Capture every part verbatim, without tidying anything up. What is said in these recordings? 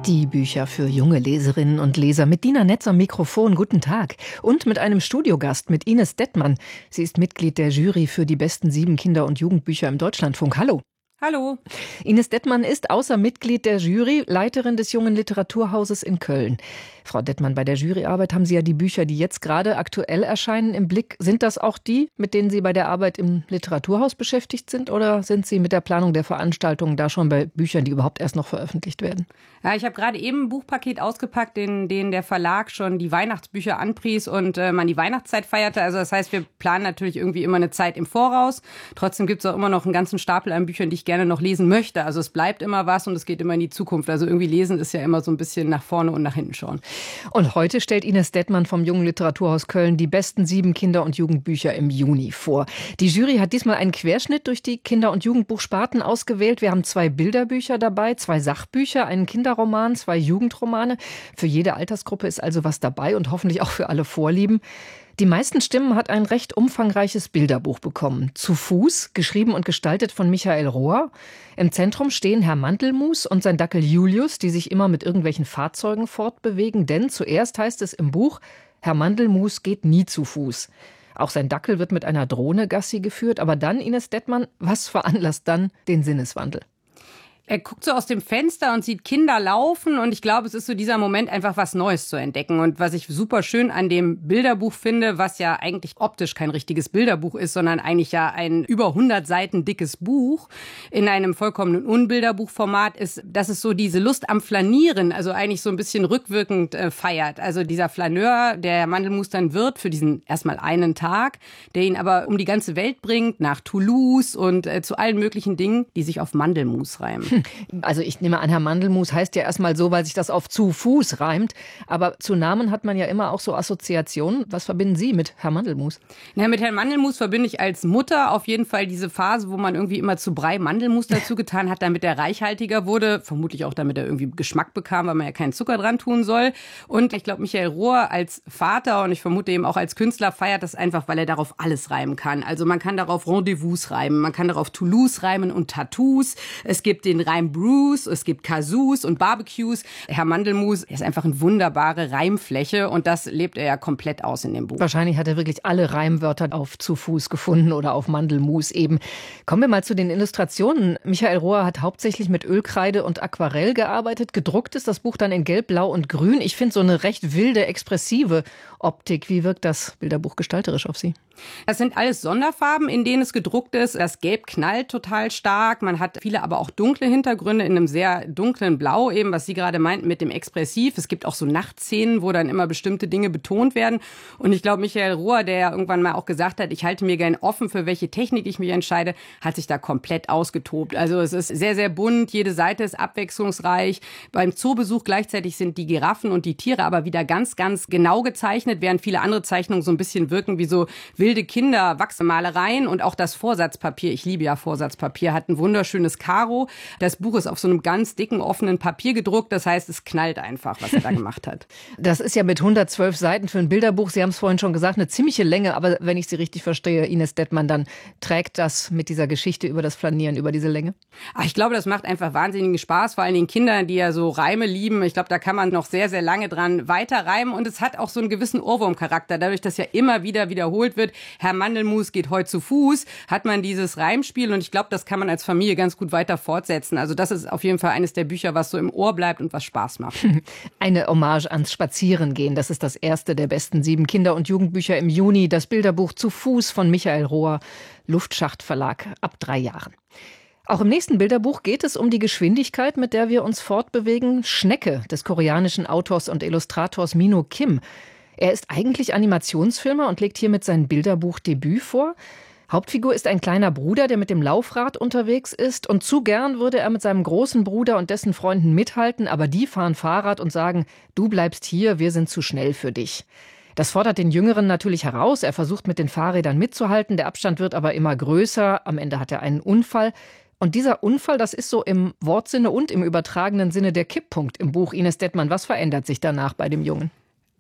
Die Bücher für junge Leserinnen und Leser mit Dina Netz am Mikrofon. Guten Tag. Und mit einem Studiogast, mit Ines Dettmann. Sie ist Mitglied der Jury für die besten sieben Kinder- und Jugendbücher im Deutschlandfunk. Hallo. Hallo. Ines Dettmann ist außer Mitglied der Jury Leiterin des Jungen Literaturhauses in Köln. Frau Dettmann, bei der Juryarbeit haben Sie ja die Bücher, die jetzt gerade aktuell erscheinen, im Blick. Sind das auch die, mit denen Sie bei der Arbeit im Literaturhaus beschäftigt sind? Oder sind Sie mit der Planung der Veranstaltungen da schon bei Büchern, die überhaupt erst noch veröffentlicht werden? Ja, ich habe gerade eben ein Buchpaket ausgepackt, in dem der Verlag schon die Weihnachtsbücher anpries und äh, man die Weihnachtszeit feierte. Also das heißt, wir planen natürlich irgendwie immer eine Zeit im Voraus. Trotzdem gibt es auch immer noch einen ganzen Stapel an Büchern, die ich gerne noch lesen möchte. Also es bleibt immer was und es geht immer in die Zukunft. Also irgendwie lesen ist ja immer so ein bisschen nach vorne und nach hinten schauen. Und heute stellt Ines Dettmann vom Jungen Literaturhaus Köln die besten sieben Kinder- und Jugendbücher im Juni vor. Die Jury hat diesmal einen Querschnitt durch die Kinder- und Jugendbuchsparten ausgewählt. Wir haben zwei Bilderbücher dabei, zwei Sachbücher, einen Kinderroman, zwei Jugendromane. Für jede Altersgruppe ist also was dabei und hoffentlich auch für alle Vorlieben. Die meisten Stimmen hat ein recht umfangreiches Bilderbuch bekommen. Zu Fuß, geschrieben und gestaltet von Michael Rohr. Im Zentrum stehen Herr Mandelmus und sein Dackel Julius, die sich immer mit irgendwelchen Fahrzeugen fortbewegen. Denn zuerst heißt es im Buch, Herr Mandelmus geht nie zu Fuß. Auch sein Dackel wird mit einer Drohne Gassi geführt. Aber dann, Ines Dettmann, was veranlasst dann den Sinneswandel? Er guckt so aus dem Fenster und sieht Kinder laufen und ich glaube, es ist so dieser Moment, einfach was Neues zu entdecken. Und was ich super schön an dem Bilderbuch finde, was ja eigentlich optisch kein richtiges Bilderbuch ist, sondern eigentlich ja ein über hundert Seiten dickes Buch in einem vollkommenen Unbilderbuchformat ist, dass es so diese Lust am Flanieren, also eigentlich so ein bisschen rückwirkend äh, feiert. Also dieser Flaneur, der Mandelmus dann wird für diesen erstmal einen Tag, der ihn aber um die ganze Welt bringt, nach Toulouse und äh, zu allen möglichen Dingen, die sich auf Mandelmus reimen. Also ich nehme an, Herr Mandelmus heißt ja erstmal so, weil sich das auf zu Fuß reimt. Aber zu Namen hat man ja immer auch so Assoziationen. Was verbinden Sie mit Herr Mandelmus? Ja, mit Herrn Mandelmus verbinde ich als Mutter auf jeden Fall diese Phase, wo man irgendwie immer zu Brei Mandelmus dazu getan hat, damit er reichhaltiger wurde. Vermutlich auch, damit er irgendwie Geschmack bekam, weil man ja keinen Zucker dran tun soll. Und ich glaube, Michael Rohr als Vater und ich vermute eben auch als Künstler feiert das einfach, weil er darauf alles reimen kann. Also man kann darauf Rendezvous reimen, man kann darauf Toulouse reimen und Tattoos. Es gibt den Reim Bruce, es gibt Kazoos und Barbecues. Herr Mandelmus ist einfach eine wunderbare Reimfläche und das lebt er ja komplett aus in dem Buch. Wahrscheinlich hat er wirklich alle Reimwörter auf zu Fuß gefunden oder auf Mandelmus eben. Kommen wir mal zu den Illustrationen. Michael Rohr hat hauptsächlich mit Ölkreide und Aquarell gearbeitet. Gedruckt ist das Buch dann in Gelb, Blau und Grün. Ich finde so eine recht wilde, expressive Optik. Wie wirkt das Bilderbuch gestalterisch auf Sie? Das sind alles Sonderfarben, in denen es gedruckt ist. Das Gelb knallt total stark. Man hat viele aber auch dunkle Hintergründe in einem sehr dunklen Blau, eben was Sie gerade meinten mit dem Expressiv. Es gibt auch so Nachtszenen, wo dann immer bestimmte Dinge betont werden. Und ich glaube, Michael Rohr, der ja irgendwann mal auch gesagt hat, ich halte mir gern offen, für welche Technik ich mich entscheide, hat sich da komplett ausgetobt. Also es ist sehr, sehr bunt. Jede Seite ist abwechslungsreich. Beim Zoobesuch gleichzeitig sind die Giraffen und die Tiere aber wieder ganz, ganz genau gezeichnet, während viele andere Zeichnungen so ein bisschen wirken wie so wilde Kinder, Wachsmalereien und auch das Vorsatzpapier. Ich liebe ja Vorsatzpapier, hat ein wunderschönes Karo. Das Buch ist auf so einem ganz dicken, offenen Papier gedruckt. Das heißt, es knallt einfach, was er da gemacht hat. Das ist ja mit hundertzwölf Seiten für ein Bilderbuch, Sie haben es vorhin schon gesagt, eine ziemliche Länge. Aber wenn ich Sie richtig verstehe, Ines Dettmann, dann trägt das mit dieser Geschichte über das Flanieren über diese Länge? Ach, ich glaube, das macht einfach wahnsinnigen Spaß, vor allem den Kindern, die ja so Reime lieben. Ich glaube, da kann man noch sehr, sehr lange dran weiter reimen. Und es hat auch so einen gewissen Ohrwurmcharakter. Dadurch, dass ja immer wieder wiederholt wird, Herr Mandelmus geht heute zu Fuß, hat man dieses Reimspiel. Und ich glaube, das kann man als Familie ganz gut weiter fortsetzen. Also das ist auf jeden Fall eines der Bücher, was so im Ohr bleibt und was Spaß macht. Eine Hommage ans Spazierengehen. Das ist das erste der besten sieben Kinder- und Jugendbücher im Juni. Das Bilderbuch Zu Fuß von Michael Rohr, Luftschacht Verlag, ab drei Jahren. Auch im nächsten Bilderbuch geht es um die Geschwindigkeit, mit der wir uns fortbewegen. Schnecke des koreanischen Autors und Illustrators Minho Kim. Er ist eigentlich Animationsfilmer und legt hiermit sein Bilderbuchdebüt vor. Hauptfigur ist ein kleiner Bruder, der mit dem Laufrad unterwegs ist. Und zu gern würde er mit seinem großen Bruder und dessen Freunden mithalten, aber die fahren Fahrrad und sagen, du bleibst hier, wir sind zu schnell für dich. Das fordert den Jüngeren natürlich heraus. Er versucht mit den Fahrrädern mitzuhalten, der Abstand wird aber immer größer. Am Ende hat er einen Unfall. Und dieser Unfall, das ist so im Wortsinne und im übertragenen Sinne der Kipppunkt im Buch. Ines Dettmann, was verändert sich danach bei dem Jungen?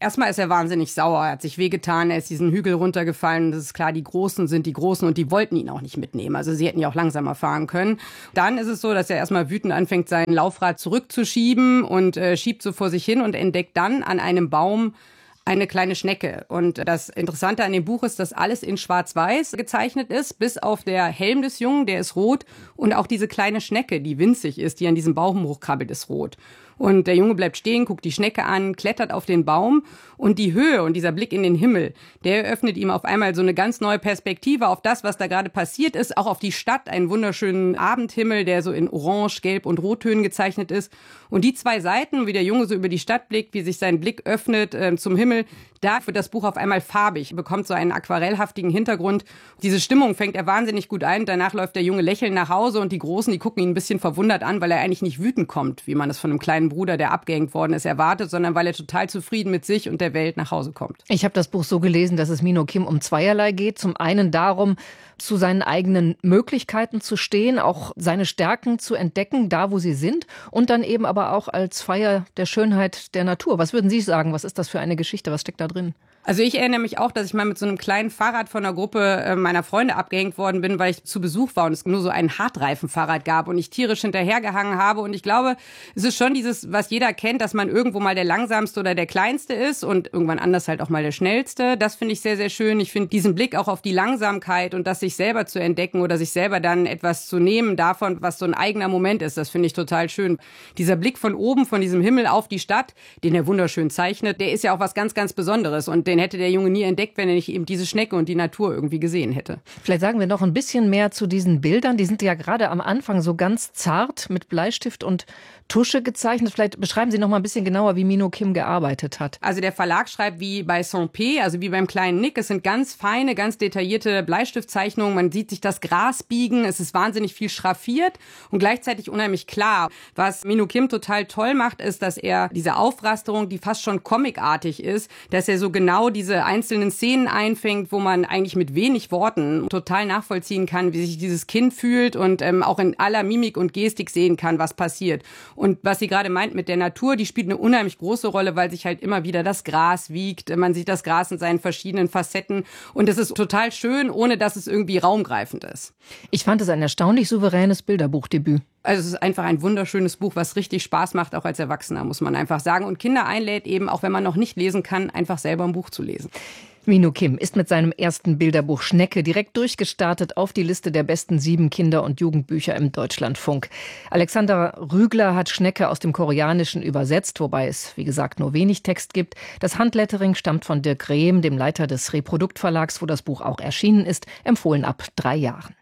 Erstmal ist er wahnsinnig sauer, er hat sich wehgetan, er ist diesen Hügel runtergefallen. Das ist klar, die Großen sind die Großen und die wollten ihn auch nicht mitnehmen. Also sie hätten ja auch langsamer fahren können. Dann ist es so, dass er erstmal wütend anfängt, sein Laufrad zurückzuschieben und äh, schiebt so vor sich hin und entdeckt dann an einem Baum eine kleine Schnecke. Und das Interessante an dem Buch ist, dass alles in Schwarz-Weiß gezeichnet ist, bis auf der Helm des Jungen, der ist rot. Und auch diese kleine Schnecke, die winzig ist, die an diesem Baum hochkrabbelt, ist rot. Und der Junge bleibt stehen, guckt die Schnecke an, klettert auf den Baum und die Höhe und dieser Blick in den Himmel, der eröffnet ihm auf einmal so eine ganz neue Perspektive auf das, was da gerade passiert ist, auch auf die Stadt, einen wunderschönen Abendhimmel, der so in Orange, Gelb und Rottönen gezeichnet ist. Und die zwei Seiten, wie der Junge so über die Stadt blickt, wie sich sein Blick öffnet äh, zum Himmel, da wird das Buch auf einmal farbig, bekommt so einen aquarellhaftigen Hintergrund. Diese Stimmung fängt er wahnsinnig gut ein. Danach läuft der Junge lächelnd nach Hause und die Großen, die gucken ihn ein bisschen verwundert an, weil er eigentlich nicht wütend kommt, wie man es von einem kleinen Bruder, der abgehängt worden ist, erwartet, sondern weil er total zufrieden mit sich und der Welt nach Hause kommt. Ich habe das Buch so gelesen, dass es Mino Kim um zweierlei geht. Zum einen darum, zu seinen eigenen Möglichkeiten zu stehen, auch seine Stärken zu entdecken, da wo sie sind, und dann eben aber auch als Feier der Schönheit der Natur. Was würden Sie sagen? Was ist das für eine Geschichte? Was steckt da drin? Also ich erinnere mich auch, dass ich mal mit so einem kleinen Fahrrad von einer Gruppe meiner Freunde abgehängt worden bin, weil ich zu Besuch war und es nur so ein Hartreifenfahrrad gab und ich tierisch hinterhergehangen habe. Und ich glaube, es ist schon dieses, was jeder kennt, dass man irgendwo mal der Langsamste oder der Kleinste ist und irgendwann anders halt auch mal der Schnellste. Das finde ich sehr, sehr schön. Ich finde diesen Blick auch auf die Langsamkeit und das sich selber zu entdecken oder sich selber dann etwas zu nehmen davon, was so ein eigener Moment ist, das finde ich total schön. Dieser Blick von oben, von diesem Himmel auf die Stadt, den er wunderschön zeichnet, der ist ja auch was ganz, ganz Besonderes und den hätte der Junge nie entdeckt, wenn er nicht eben diese Schnecke und die Natur irgendwie gesehen hätte. Vielleicht sagen wir noch ein bisschen mehr zu diesen Bildern. Die sind ja gerade am Anfang so ganz zart mit Bleistift und Tusche gezeichnet. Vielleicht beschreiben Sie noch mal ein bisschen genauer, wie Mino Kim gearbeitet hat. Also der Verlag schreibt wie bei Saint-Pé, also wie beim kleinen Nick. Es sind ganz feine, ganz detaillierte Bleistiftzeichnungen. Man sieht sich das Gras biegen. Es ist wahnsinnig viel schraffiert und gleichzeitig unheimlich klar. Was Mino Kim total toll macht, ist, dass er diese Aufrasterung, die fast schon comicartig ist, dass er so genau diese einzelnen Szenen einfängt, wo man eigentlich mit wenig Worten total nachvollziehen kann, wie sich dieses Kind fühlt und ähm, auch in aller Mimik und Gestik sehen kann, was passiert. Und was sie gerade meint mit der Natur, die spielt eine unheimlich große Rolle, weil sich halt immer wieder das Gras wiegt. Man sieht das Gras in seinen verschiedenen Facetten. Und es ist total schön, ohne dass es irgendwie raumgreifend ist. Ich fand es ein erstaunlich souveränes Bilderbuchdebüt. Also es ist einfach ein wunderschönes Buch, was richtig Spaß macht, auch als Erwachsener, muss man einfach sagen. Und Kinder einlädt eben, auch wenn man noch nicht lesen kann, einfach selber ein Buch zu lesen. Mino Kim ist mit seinem ersten Bilderbuch Schnecke direkt durchgestartet auf die Liste der besten sieben Kinder- und Jugendbücher im Deutschlandfunk. Alexander Rügler hat Schnecke aus dem Koreanischen übersetzt, wobei es, wie gesagt, nur wenig Text gibt. Das Handlettering stammt von Dirk Rehm, dem Leiter des Reprodukt-Verlags, wo das Buch auch erschienen ist, empfohlen ab drei Jahren.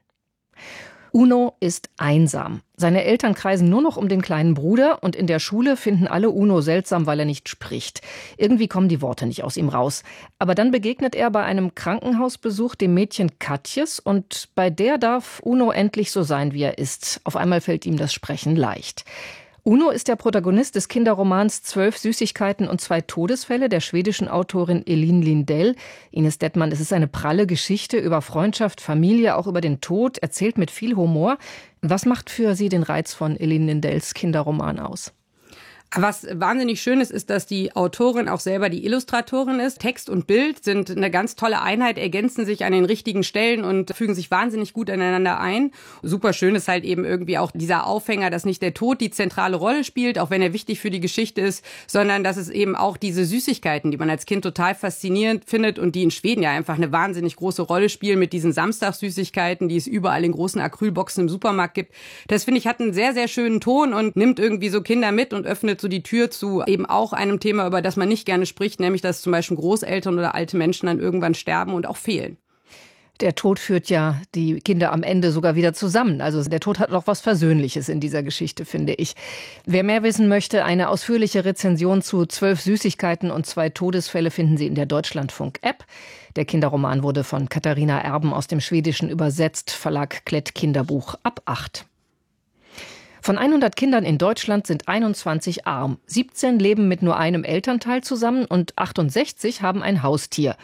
Uno ist einsam. Seine Eltern kreisen nur noch um den kleinen Bruder und in der Schule finden alle Uno seltsam, weil er nicht spricht. Irgendwie kommen die Worte nicht aus ihm raus. Aber dann begegnet er bei einem Krankenhausbesuch dem Mädchen Katjes und bei der darf Uno endlich so sein, wie er ist. Auf einmal fällt ihm das Sprechen leicht. Uno ist der Protagonist des Kinderromans Zwölf Süßigkeiten und zwei Todesfälle der schwedischen Autorin Elin Lindell. Ines Dettmann, es ist eine pralle Geschichte über Freundschaft, Familie, auch über den Tod, erzählt mit viel Humor. Was macht für Sie den Reiz von Elin Lindells Kinderroman aus? Was wahnsinnig schön ist, ist, dass die Autorin auch selber die Illustratorin ist. Text und Bild sind eine ganz tolle Einheit, ergänzen sich an den richtigen Stellen und fügen sich wahnsinnig gut aneinander ein. Super schön ist halt eben irgendwie auch dieser Aufhänger, dass nicht der Tod die zentrale Rolle spielt, auch wenn er wichtig für die Geschichte ist, sondern dass es eben auch diese Süßigkeiten, die man als Kind total faszinierend findet und die in Schweden ja einfach eine wahnsinnig große Rolle spielen mit diesen Samstagssüßigkeiten, die es überall in großen Acrylboxen im Supermarkt gibt. Das, finde ich, hat einen sehr, sehr schönen Ton und nimmt irgendwie so Kinder mit und öffnet so die Tür zu eben auch einem Thema, über das man nicht gerne spricht, nämlich dass zum Beispiel Großeltern oder alte Menschen dann irgendwann sterben und auch fehlen. Der Tod führt ja die Kinder am Ende sogar wieder zusammen. Also der Tod hat noch was Versöhnliches in dieser Geschichte, finde ich. Wer mehr wissen möchte, eine ausführliche Rezension zu Zwölf Süßigkeiten und zwei Todesfälle finden Sie in der Deutschlandfunk-App. Der Kinderroman wurde von Katharina Erben aus dem Schwedischen übersetzt, Verlag Klett Kinderbuch ab acht. Von hundert Kindern in Deutschland sind einundzwanzig arm. siebzehn leben mit nur einem Elternteil zusammen und achtundsechzig haben ein Haustier.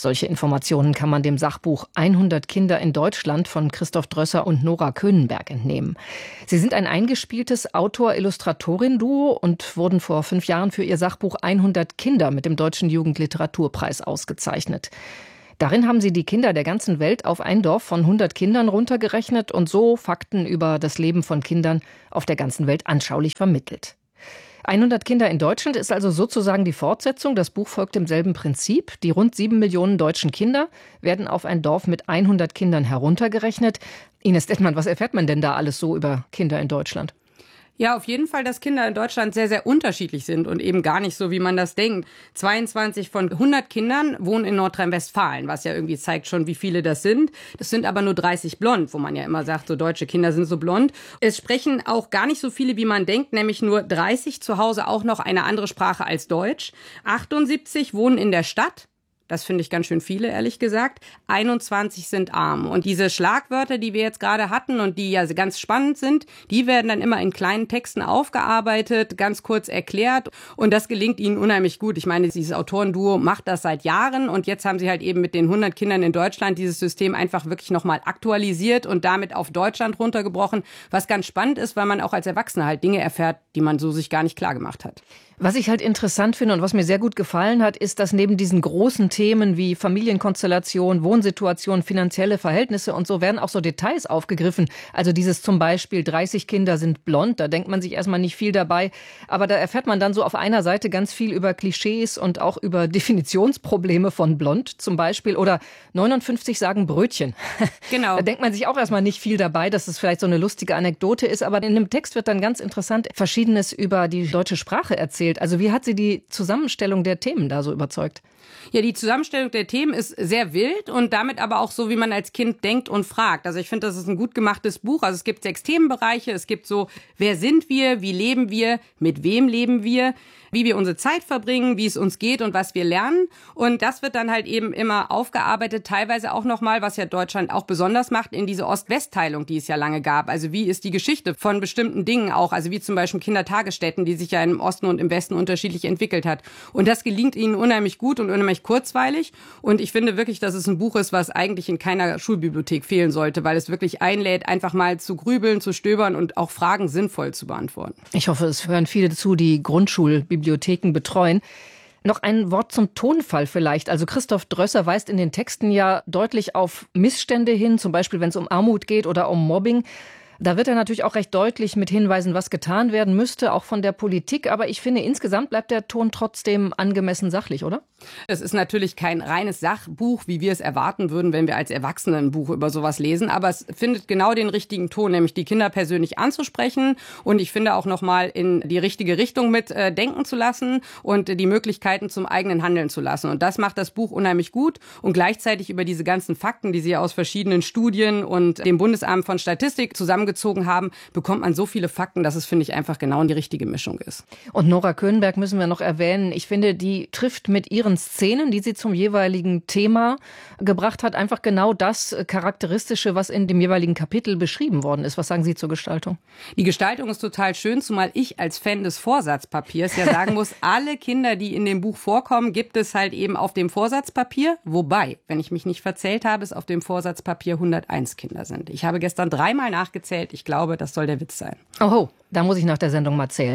Solche Informationen kann man dem Sachbuch hundert Kinder in Deutschland von Christoph Drösser und Nora Könenberg entnehmen. Sie sind ein eingespieltes Autor-Illustratorin-Duo und wurden vor fünf Jahren für ihr Sachbuch hundert Kinder mit dem Deutschen Jugendliteraturpreis ausgezeichnet. Darin haben sie die Kinder der ganzen Welt auf ein Dorf von hundert Kindern runtergerechnet und so Fakten über das Leben von Kindern auf der ganzen Welt anschaulich vermittelt. hundert Kinder in Deutschland ist also sozusagen die Fortsetzung. Das Buch folgt demselben Prinzip. Die rund sieben Millionen deutschen Kinder werden auf ein Dorf mit hundert Kindern heruntergerechnet. Ines Dettmann, was erfährt man denn da alles so über Kinder in Deutschland? Ja, auf jeden Fall, dass Kinder in Deutschland sehr, sehr unterschiedlich sind und eben gar nicht so, wie man das denkt. zweiundzwanzig von hundert Kindern wohnen in Nordrhein-Westfalen, was ja irgendwie zeigt schon, wie viele das sind. Das sind aber nur dreißig blond, wo man ja immer sagt, so deutsche Kinder sind so blond. Es sprechen auch gar nicht so viele, wie man denkt, nämlich nur dreißig zu Hause auch noch eine andere Sprache als Deutsch. achtundsiebzig wohnen in der Stadt. Das finde ich ganz schön viele, ehrlich gesagt. einundzwanzig sind arm. Und diese Schlagwörter, die wir jetzt gerade hatten und die ja ganz spannend sind, die werden dann immer in kleinen Texten aufgearbeitet, ganz kurz erklärt. Und das gelingt ihnen unheimlich gut. Ich meine, dieses Autorenduo macht das seit Jahren. Und jetzt haben sie halt eben mit den hundert Kindern in Deutschland dieses System einfach wirklich nochmal aktualisiert und damit auf Deutschland runtergebrochen. Was ganz spannend ist, weil man auch als Erwachsener halt Dinge erfährt, die man so sich gar nicht klar gemacht hat. Was ich halt interessant finde und was mir sehr gut gefallen hat, ist, dass neben diesen großen Themen wie Familienkonstellation, Wohnsituation, finanzielle Verhältnisse und so werden auch so Details aufgegriffen. Also dieses zum Beispiel dreißig Kinder sind blond, da denkt man sich erstmal nicht viel dabei. Aber da erfährt man dann so auf einer Seite ganz viel über Klischees und auch über Definitionsprobleme von blond zum Beispiel. Oder neunundfünfzig sagen Brötchen. Genau. Da denkt man sich auch erstmal nicht viel dabei, dass es vielleicht so eine lustige Anekdote ist. Aber in dem Text wird dann ganz interessant Verschiedenes über die deutsche Sprache erzählt. Also wie hat Sie die Zusammenstellung der Themen da so überzeugt? Ja, die Zusammenstellung der Themen ist sehr wild und damit aber auch so, wie man als Kind denkt und fragt. Also ich finde, das ist ein gut gemachtes Buch. Also es gibt sechs Themenbereiche. Es gibt so, wer sind wir, wie leben wir, mit wem leben wir, wie wir unsere Zeit verbringen, wie es uns geht und was wir lernen. Und das wird dann halt eben immer aufgearbeitet, teilweise auch nochmal, was ja Deutschland auch besonders macht, in diese Ost-West-Teilung, die es ja lange gab. Also wie ist die Geschichte von bestimmten Dingen auch, also wie zum Beispiel Kindertagesstätten, die sich ja im Osten und im Westen unterschiedlich entwickelt hat. Und das gelingt ihnen unheimlich gut und unheimlich kurzweilig. Und ich finde wirklich, dass es ein Buch ist, was eigentlich in keiner Schulbibliothek fehlen sollte, weil es wirklich einlädt, einfach mal zu grübeln, zu stöbern und auch Fragen sinnvoll zu beantworten. Ich hoffe, es hören viele zu, die Grundschulbibliotheken betreuen. Noch ein Wort zum Tonfall vielleicht. Also Christoph Drösser weist in den Texten ja deutlich auf Missstände hin, zum Beispiel wenn es um Armut geht oder um Mobbing. Da wird er natürlich auch recht deutlich mit hinweisen, was getan werden müsste, auch von der Politik. Aber ich finde, insgesamt bleibt der Ton trotzdem angemessen sachlich, oder? Es ist natürlich kein reines Sachbuch, wie wir es erwarten würden, wenn wir als Erwachsene ein Buch über sowas lesen. Aber es findet genau den richtigen Ton, nämlich die Kinder persönlich anzusprechen. Und ich finde auch nochmal in die richtige Richtung mit äh, denken zu lassen und äh, die Möglichkeiten zum eigenen Handeln zu lassen. Und das macht das Buch unheimlich gut. Und gleichzeitig über diese ganzen Fakten, die sie aus verschiedenen Studien und dem Bundesamt von Statistik zusammengezogen haben, bekommt man so viele Fakten, dass es, finde ich, einfach genau die richtige Mischung ist. Und Nora Könenberg müssen wir noch erwähnen. Ich finde, die trifft mit ihren Szenen, die sie zum jeweiligen Thema gebracht hat, einfach genau das Charakteristische, was in dem jeweiligen Kapitel beschrieben worden ist. Was sagen Sie zur Gestaltung? Die Gestaltung ist total schön, zumal ich als Fan des Vorsatzpapiers ja sagen muss, alle Kinder, die in dem Buch vorkommen, gibt es halt eben auf dem Vorsatzpapier. Wobei, wenn ich mich nicht verzählt habe, es auf dem Vorsatzpapier hunderteins Kinder sind. Ich habe gestern dreimal nachgezählt. Ich glaube, das soll der Witz sein. Oho, da muss ich nach der Sendung mal zählen.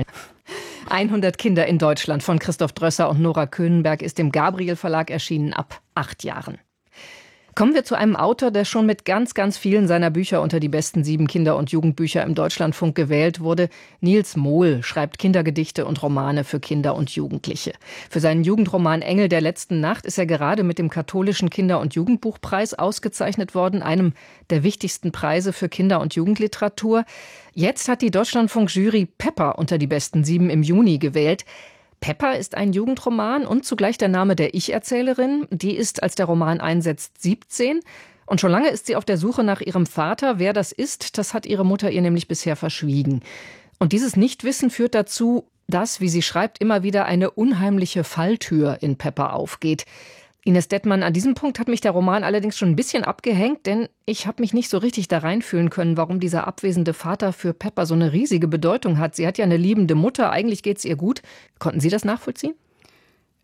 hundert Kinder in Deutschland von Christoph Drösser und Nora Könenberg ist im Gabriel Verlag erschienen ab acht Jahren. Kommen wir zu einem Autor, der schon mit ganz, ganz vielen seiner Bücher unter die besten sieben Kinder- und Jugendbücher im Deutschlandfunk gewählt wurde. Nils Mohl schreibt Kindergedichte und Romane für Kinder und Jugendliche. Für seinen Jugendroman Engel der letzten Nacht ist er gerade mit dem katholischen Kinder- und Jugendbuchpreis ausgezeichnet worden, einem der wichtigsten Preise für Kinder- und Jugendliteratur. Jetzt hat die Deutschlandfunk-Jury Pepper unter die besten sieben im Juni gewählt. Pepper ist ein Jugendroman und zugleich der Name der Ich-Erzählerin. Die ist, als der Roman einsetzt, siebzehn. Und schon lange ist sie auf der Suche nach ihrem Vater. Wer das ist, das hat ihre Mutter ihr nämlich bisher verschwiegen. Und dieses Nichtwissen führt dazu, dass, wie sie schreibt, immer wieder eine unheimliche Falltür in Pepper aufgeht. Ines Dettmann, an diesem Punkt hat mich der Roman allerdings schon ein bisschen abgehängt, denn ich habe mich nicht so richtig da reinfühlen können, warum dieser abwesende Vater für Pepper so eine riesige Bedeutung hat. Sie hat ja eine liebende Mutter, eigentlich geht's ihr gut. Konnten Sie das nachvollziehen?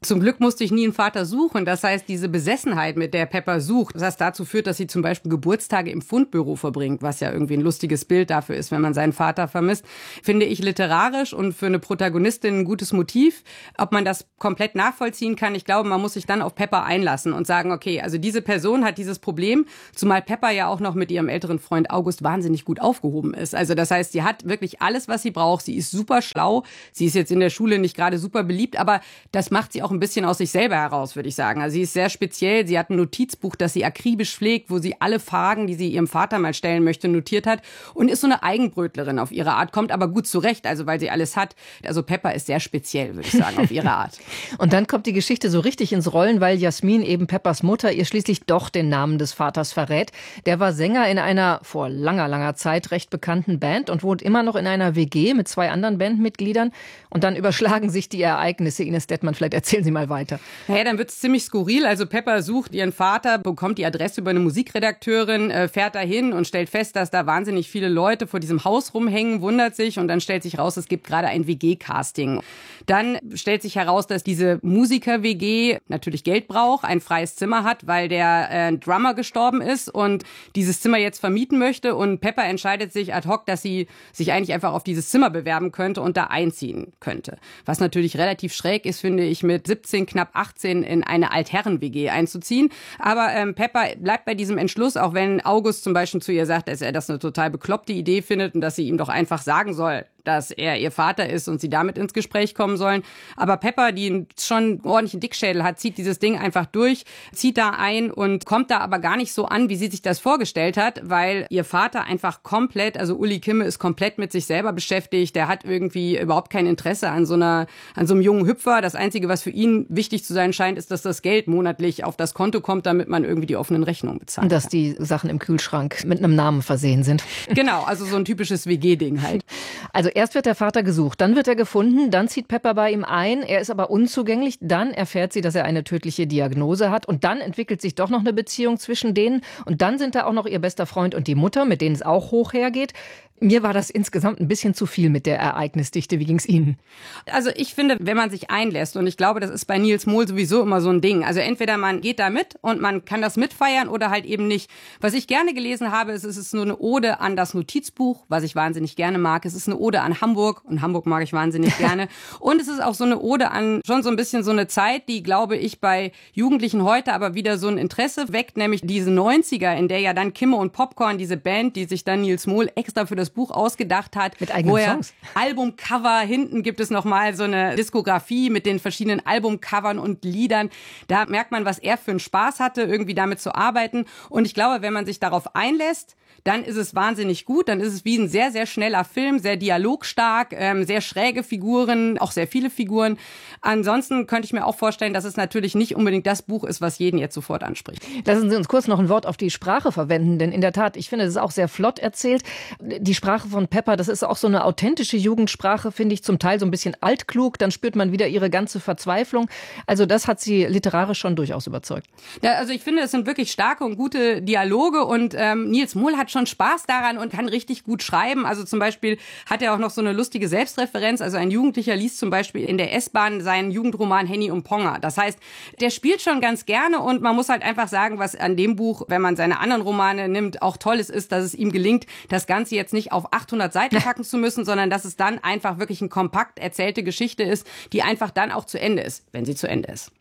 Zum Glück musste ich nie einen Vater suchen. Das heißt, diese Besessenheit, mit der Pepper sucht, das dazu führt, dass sie zum Beispiel Geburtstage im Fundbüro verbringt, was ja irgendwie ein lustiges Bild dafür ist, wenn man seinen Vater vermisst, finde ich literarisch und für eine Protagonistin ein gutes Motiv. Ob man das komplett nachvollziehen kann, ich glaube, man muss sich dann auf Pepper einlassen und sagen, okay, also diese Person hat dieses Problem, zumal Pepper ja auch noch mit ihrem älteren Freund August wahnsinnig gut aufgehoben ist. Also das heißt, sie hat wirklich alles, was sie braucht. Sie ist super schlau. Sie ist jetzt in der Schule nicht gerade super beliebt, aber das macht sie auch ein bisschen aus sich selber heraus, würde ich sagen. Also sie ist sehr speziell. Sie hat ein Notizbuch, das sie akribisch pflegt, wo sie alle Fragen, die sie ihrem Vater mal stellen möchte, notiert hat und ist so eine Eigenbrötlerin auf ihre Art, kommt aber gut zurecht, also weil sie alles hat. Also Pepper ist sehr speziell, würde ich sagen, auf ihre Art. Und dann kommt die Geschichte so richtig ins Rollen, weil Jasmin, eben Peppers Mutter, ihr schließlich doch den Namen des Vaters verrät. Der war Sänger in einer vor langer, langer Zeit recht bekannten Band und wohnt immer noch in einer W G mit zwei anderen Bandmitgliedern. Und dann überschlagen sich die Ereignisse. Ines Dettmann, vielleicht erzählen Sie mal weiter. Naja, dann wird es ziemlich skurril. Also Pepper sucht ihren Vater, bekommt die Adresse über eine Musikredakteurin, äh, fährt dahin und stellt fest, dass da wahnsinnig viele Leute vor diesem Haus rumhängen, wundert sich und dann stellt sich raus, es gibt gerade ein W G-Casting. Dann stellt sich heraus, dass diese Musiker-W G natürlich Geld braucht, ein freies Zimmer hat, weil der äh, Drummer gestorben ist und dieses Zimmer jetzt vermieten möchte und Pepper entscheidet sich ad hoc, dass sie sich eigentlich einfach auf dieses Zimmer bewerben könnte und da einziehen könnte. Was natürlich relativ schräg ist, finde ich, mit siebzehn, knapp achtzehn in eine Altherren-W G einzuziehen. Aber ähm, Pepper bleibt bei diesem Entschluss, auch wenn August zum Beispiel zu ihr sagt, dass er das eine total bekloppte Idee findet und dass sie ihm doch einfach sagen soll, dass er ihr Vater ist und sie damit ins Gespräch kommen sollen. Aber Pepper, die schon einen ordentlichen Dickschädel hat, zieht dieses Ding einfach durch, zieht da ein und kommt da aber gar nicht so an, wie sie sich das vorgestellt hat, weil ihr Vater einfach komplett, also Uli Kimme ist komplett mit sich selber beschäftigt, der hat irgendwie überhaupt kein Interesse an so einer, an so einem jungen Hüpfer. Das Einzige, was für ihn wichtig zu sein scheint, ist, dass das Geld monatlich auf das Konto kommt, damit man irgendwie die offenen Rechnungen bezahlt. Und dass die Sachen im Kühlschrank mit einem Namen versehen sind. Genau, also so ein typisches W G-Ding halt. Also erst wird der Vater gesucht, dann wird er gefunden, dann zieht Pepper bei ihm ein, er ist aber unzugänglich, dann erfährt sie, dass er eine tödliche Diagnose hat und dann entwickelt sich doch noch eine Beziehung zwischen denen und dann sind da auch noch ihr bester Freund und die Mutter, mit denen es auch hoch hergeht. Mir war das insgesamt ein bisschen zu viel mit der Ereignisdichte. Wie ging's Ihnen? Also ich finde, wenn man sich einlässt, und ich glaube, das ist bei Nils Mohl sowieso immer so ein Ding. Also entweder man geht da mit und man kann das mitfeiern oder halt eben nicht. Was ich gerne gelesen habe, ist, es ist nur eine Ode an das Notizbuch, was ich wahnsinnig gerne mag. Es ist eine Ode an Hamburg und Hamburg mag ich wahnsinnig gerne. Und es ist auch so eine Ode an schon so ein bisschen so eine Zeit, die, glaube ich, bei Jugendlichen heute aber wieder so ein Interesse weckt, nämlich diese neunziger, in der ja dann Kimme und Popcorn, diese Band, die sich dann Nils Mohl extra für das Buch ausgedacht hat. Mit eigenen wo er Songs. Albumcover, hinten gibt es nochmal so eine Diskografie mit den verschiedenen Albumcovern und Liedern. Da merkt man, was er für einen Spaß hatte, irgendwie damit zu arbeiten. Und ich glaube, wenn man sich darauf einlässt, dann ist es wahnsinnig gut. Dann ist es wie ein sehr, sehr schneller Film, sehr dialogstark, ähm, sehr schräge Figuren, auch sehr viele Figuren. Ansonsten könnte ich mir auch vorstellen, dass es natürlich nicht unbedingt das Buch ist, was jeden jetzt sofort anspricht. Lassen Sie uns kurz noch ein Wort auf die Sprache verwenden, denn in der Tat, ich finde, es ist auch sehr flott erzählt. Die Sprache von Pepper, das ist auch so eine authentische Jugendsprache, finde ich, zum Teil so ein bisschen altklug, dann spürt man wieder ihre ganze Verzweiflung. Also das hat sie literarisch schon durchaus überzeugt. Ja, also ich finde, es sind wirklich starke und gute Dialoge und ähm, Nils Mohl hat schon Spaß daran und kann richtig gut schreiben. Also zum Beispiel hat er auch noch so eine lustige Selbstreferenz. Also ein Jugendlicher liest zum Beispiel in der S-Bahn seinen Jugendroman Henny und Ponga. Das heißt, der spielt schon ganz gerne und man muss halt einfach sagen, was an dem Buch, wenn man seine anderen Romane nimmt, auch Tolles ist, dass es ihm gelingt, das Ganze jetzt nicht auf achthundert Seiten packen zu müssen, sondern dass es dann einfach wirklich eine kompakt erzählte Geschichte ist, die einfach dann auch zu Ende ist, wenn sie zu Ende ist.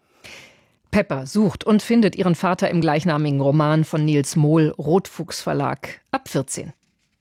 Pepper sucht und findet ihren Vater im gleichnamigen Roman von Nils Mohl, Rotfuchs Verlag, ab vierzehn.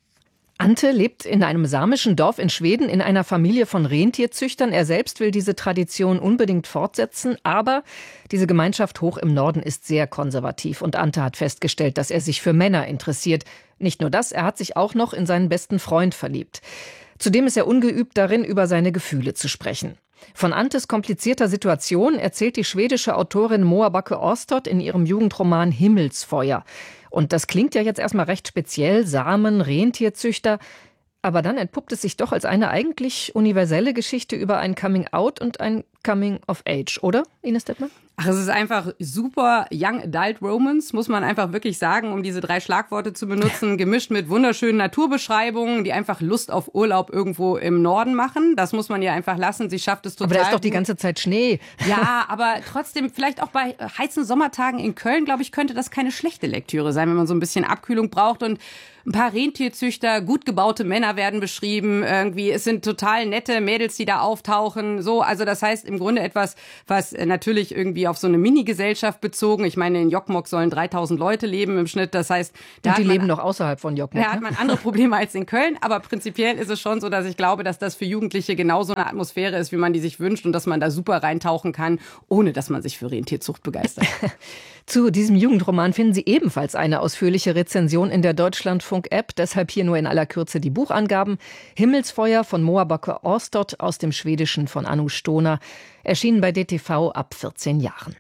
Ante lebt in einem samischen Dorf in Schweden in einer Familie von Rentierzüchtern. Er selbst will diese Tradition unbedingt fortsetzen, aber diese Gemeinschaft hoch im Norden ist sehr konservativ und Ante hat festgestellt, dass er sich für Männer interessiert. Nicht nur das, er hat sich auch noch in seinen besten Freund verliebt. Zudem ist er ungeübt darin, über seine Gefühle zu sprechen. Von Antes komplizierter Situation erzählt die schwedische Autorin Moa Backe-Åstott in ihrem Jugendroman Himmelsfeuer. Und das klingt ja jetzt erstmal recht speziell, Samen, Rentierzüchter. Aber dann entpuppt es sich doch als eine eigentlich universelle Geschichte über ein Coming-out und ein Coming-of-age, oder, Ines Dettmann? Ach, es ist einfach super Young Adult Romance, muss man einfach wirklich sagen, um diese drei Schlagworte zu benutzen, gemischt mit wunderschönen Naturbeschreibungen, die einfach Lust auf Urlaub irgendwo im Norden machen. Das muss man ja einfach lassen. Sie schafft es total. Aber da ist doch die gut. ganze Zeit Schnee. Ja, aber trotzdem, vielleicht auch bei heißen Sommertagen in Köln, glaube ich, könnte das keine schlechte Lektüre sein, wenn man so ein bisschen Abkühlung braucht. Und ein paar Rentierzüchter, gut gebaute Männer werden beschrieben. Irgendwie, es sind total nette Mädels, die da auftauchen. So, also das heißt im Grunde etwas, was natürlich irgendwie auf so eine Mini-Gesellschaft bezogen. Ich meine, in Jokkmokk sollen dreitausend Leute leben im Schnitt. Das heißt, da und die hat man, leben noch außerhalb von Jokkmokk. Da hat man andere Probleme als in Köln. Aber prinzipiell ist es schon so, dass ich glaube, dass das für Jugendliche genauso eine Atmosphäre ist, wie man die sich wünscht und dass man da super reintauchen kann, ohne dass man sich für Rentierzucht begeistert. Zu diesem Jugendroman finden Sie ebenfalls eine ausführliche Rezension in der Deutschlandfunk-App. Deshalb hier nur in aller Kürze die Buchangaben. Himmelsfeuer von Moa Bakke-Åstott aus dem Schwedischen von Anu Stoner. Erschienen bei D T V ab vierzehn Jahren.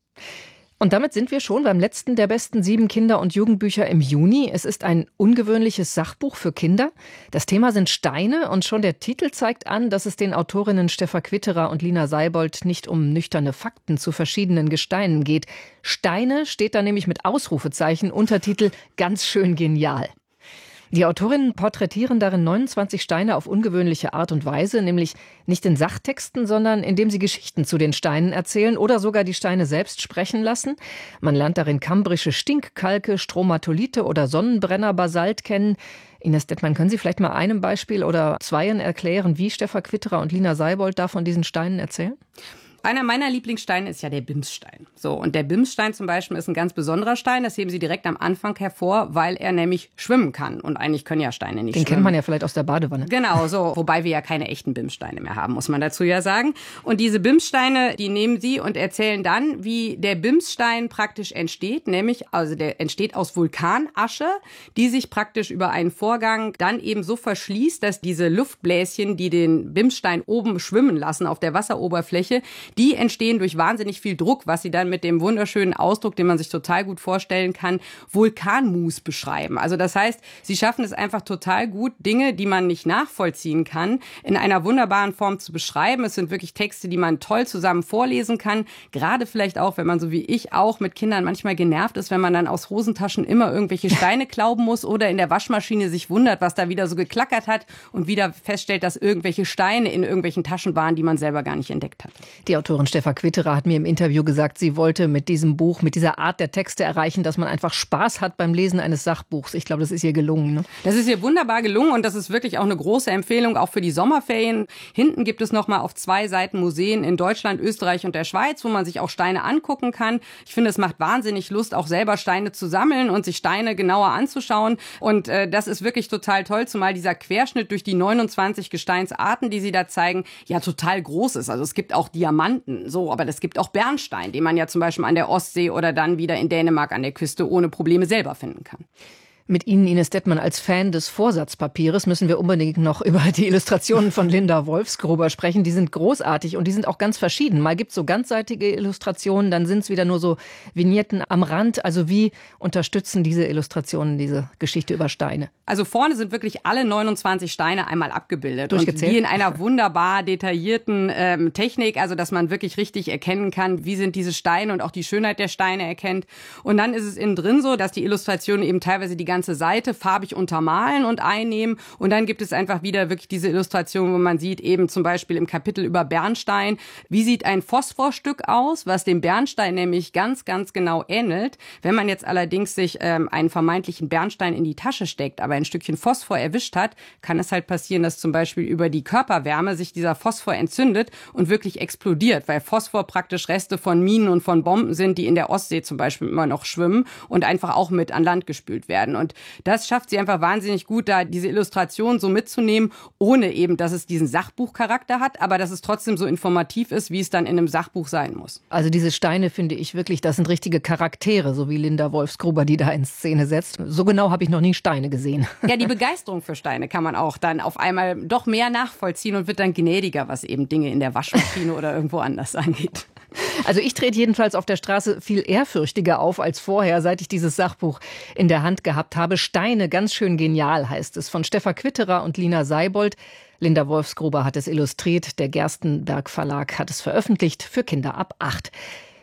Und damit sind wir schon beim letzten der besten sieben Kinder- und Jugendbücher im Juni. Es ist ein ungewöhnliches Sachbuch für Kinder. Das Thema sind Steine und schon der Titel zeigt an, dass es den Autorinnen Steffa Quitterer und Lina Seibold nicht um nüchterne Fakten zu verschiedenen Gesteinen geht. Steine steht da nämlich mit Ausrufezeichen, Untertitel ganz schön genial. Die Autorinnen porträtieren darin neunundzwanzig Steine auf ungewöhnliche Art und Weise, nämlich nicht in Sachtexten, sondern indem sie Geschichten zu den Steinen erzählen oder sogar die Steine selbst sprechen lassen. Man lernt darin kambrische Stinkkalke, Stromatolite oder Sonnenbrenner-Basalt kennen. Ines Dettmann, können Sie vielleicht mal einem Beispiel oder zweien erklären, wie Steffa Quitterer und Lina Seibold da von diesen Steinen erzählen? Einer meiner Lieblingssteine ist ja der Bimsstein. So, und der Bimsstein zum Beispiel ist ein ganz besonderer Stein. Das heben sie direkt am Anfang hervor, weil er nämlich schwimmen kann. Und eigentlich können ja Steine nicht Den schwimmen. kennt man ja vielleicht aus der Badewanne. Genau, so. Wobei wir ja keine echten Bimssteine mehr haben, muss man dazu ja sagen. Und diese Bimssteine, die nehmen sie und erzählen dann, wie der Bimsstein praktisch entsteht. Nämlich, also der entsteht aus Vulkanasche, die sich praktisch über einen Vorgang dann eben so verschließt, dass diese Luftbläschen, die den Bimsstein oben schwimmen lassen auf der Wasseroberfläche, die entstehen durch wahnsinnig viel Druck, was sie dann mit dem wunderschönen Ausdruck, den man sich total gut vorstellen kann, Vulkanmus beschreiben. Also das heißt, sie schaffen es einfach total gut, Dinge, die man nicht nachvollziehen kann, in einer wunderbaren Form zu beschreiben. Es sind wirklich Texte, die man toll zusammen vorlesen kann. Gerade vielleicht auch, wenn man so wie ich auch mit Kindern manchmal genervt ist, wenn man dann aus Hosentaschen immer irgendwelche Steine klauben muss oder in der Waschmaschine sich wundert, was da wieder so geklackert hat und wieder feststellt, dass irgendwelche Steine in irgendwelchen Taschen waren, die man selber gar nicht entdeckt hat. Die Autorin Steffa Quitterer hat mir im Interview gesagt, sie wollte mit diesem Buch, mit dieser Art der Texte erreichen, dass man einfach Spaß hat beim Lesen eines Sachbuchs. Ich glaube, das ist ihr gelungen. Ne? Das ist ihr wunderbar gelungen und das ist wirklich auch eine große Empfehlung, auch für die Sommerferien. Hinten gibt es noch mal auf zwei Seiten Museen in Deutschland, Österreich und der Schweiz, wo man sich auch Steine angucken kann. Ich finde, es macht wahnsinnig Lust, auch selber Steine zu sammeln und sich Steine genauer anzuschauen. Und äh, das ist wirklich total toll, zumal dieser Querschnitt durch die neunundzwanzig Gesteinsarten, die sie da zeigen, ja total groß ist. Also es gibt auch Diamanten, so, aber es gibt auch Bernstein, den man ja zum Beispiel an der Ostsee oder dann wieder in Dänemark an der Küste ohne Probleme selber finden kann. Mit Ihnen, Ines Dettmann, als Fan des Vorsatzpapiers müssen wir unbedingt noch über die Illustrationen von Linda Wolfsgruber sprechen. Die sind großartig und die sind auch ganz verschieden. Mal gibt es so ganzseitige Illustrationen, dann sind es wieder nur so Vignetten am Rand. Also wie unterstützen diese Illustrationen diese Geschichte über Steine? Also vorne sind wirklich alle neunundzwanzig Steine einmal abgebildet. Durchgezählt? Und die in einer wunderbar detaillierten ähm, Technik, also dass man wirklich richtig erkennen kann, wie sind diese Steine und auch die Schönheit der Steine erkennt. Und dann ist es innen drin so, dass die Illustrationen eben teilweise die ganze Seite farbig untermalen und einnehmen. Und dann gibt es einfach wieder wirklich diese Illustration, wo man sieht, eben zum Beispiel im Kapitel über Bernstein, wie sieht ein Phosphorstück aus, was dem Bernstein nämlich ganz, ganz genau ähnelt. Wenn man jetzt allerdings sich ähm, einen vermeintlichen Bernstein in die Tasche steckt, aber ein Stückchen Phosphor erwischt hat, kann es halt passieren, dass zum Beispiel über die Körperwärme sich dieser Phosphor entzündet und wirklich explodiert, weil Phosphor praktisch Reste von Minen und von Bomben sind, die in der Ostsee zum Beispiel immer noch schwimmen und einfach auch mit an Land gespült werden. Und das schafft sie einfach wahnsinnig gut, da diese Illustration so mitzunehmen, ohne eben, dass es diesen Sachbuchcharakter hat, aber dass es trotzdem so informativ ist, wie es dann in einem Sachbuch sein muss. Also diese Steine finde ich wirklich, das sind richtige Charaktere, so wie Linda Wolfsgruber, die da in Szene setzt. So genau habe ich noch nie Steine gesehen. Ja, die Begeisterung für Steine kann man auch dann auf einmal doch mehr nachvollziehen und wird dann gnädiger, was eben Dinge in der Waschmaschine oder irgendwo anders angeht. Also ich trete jedenfalls auf der Straße viel ehrfürchtiger auf als vorher, seit ich dieses Sachbuch in der Hand gehabt habe. Steine, ganz schön genial heißt es, von Steffa Quitterer und Lina Seibold. Linda Wolfsgruber hat es illustriert, der Gerstenberg Verlag hat es veröffentlicht für Kinder ab acht.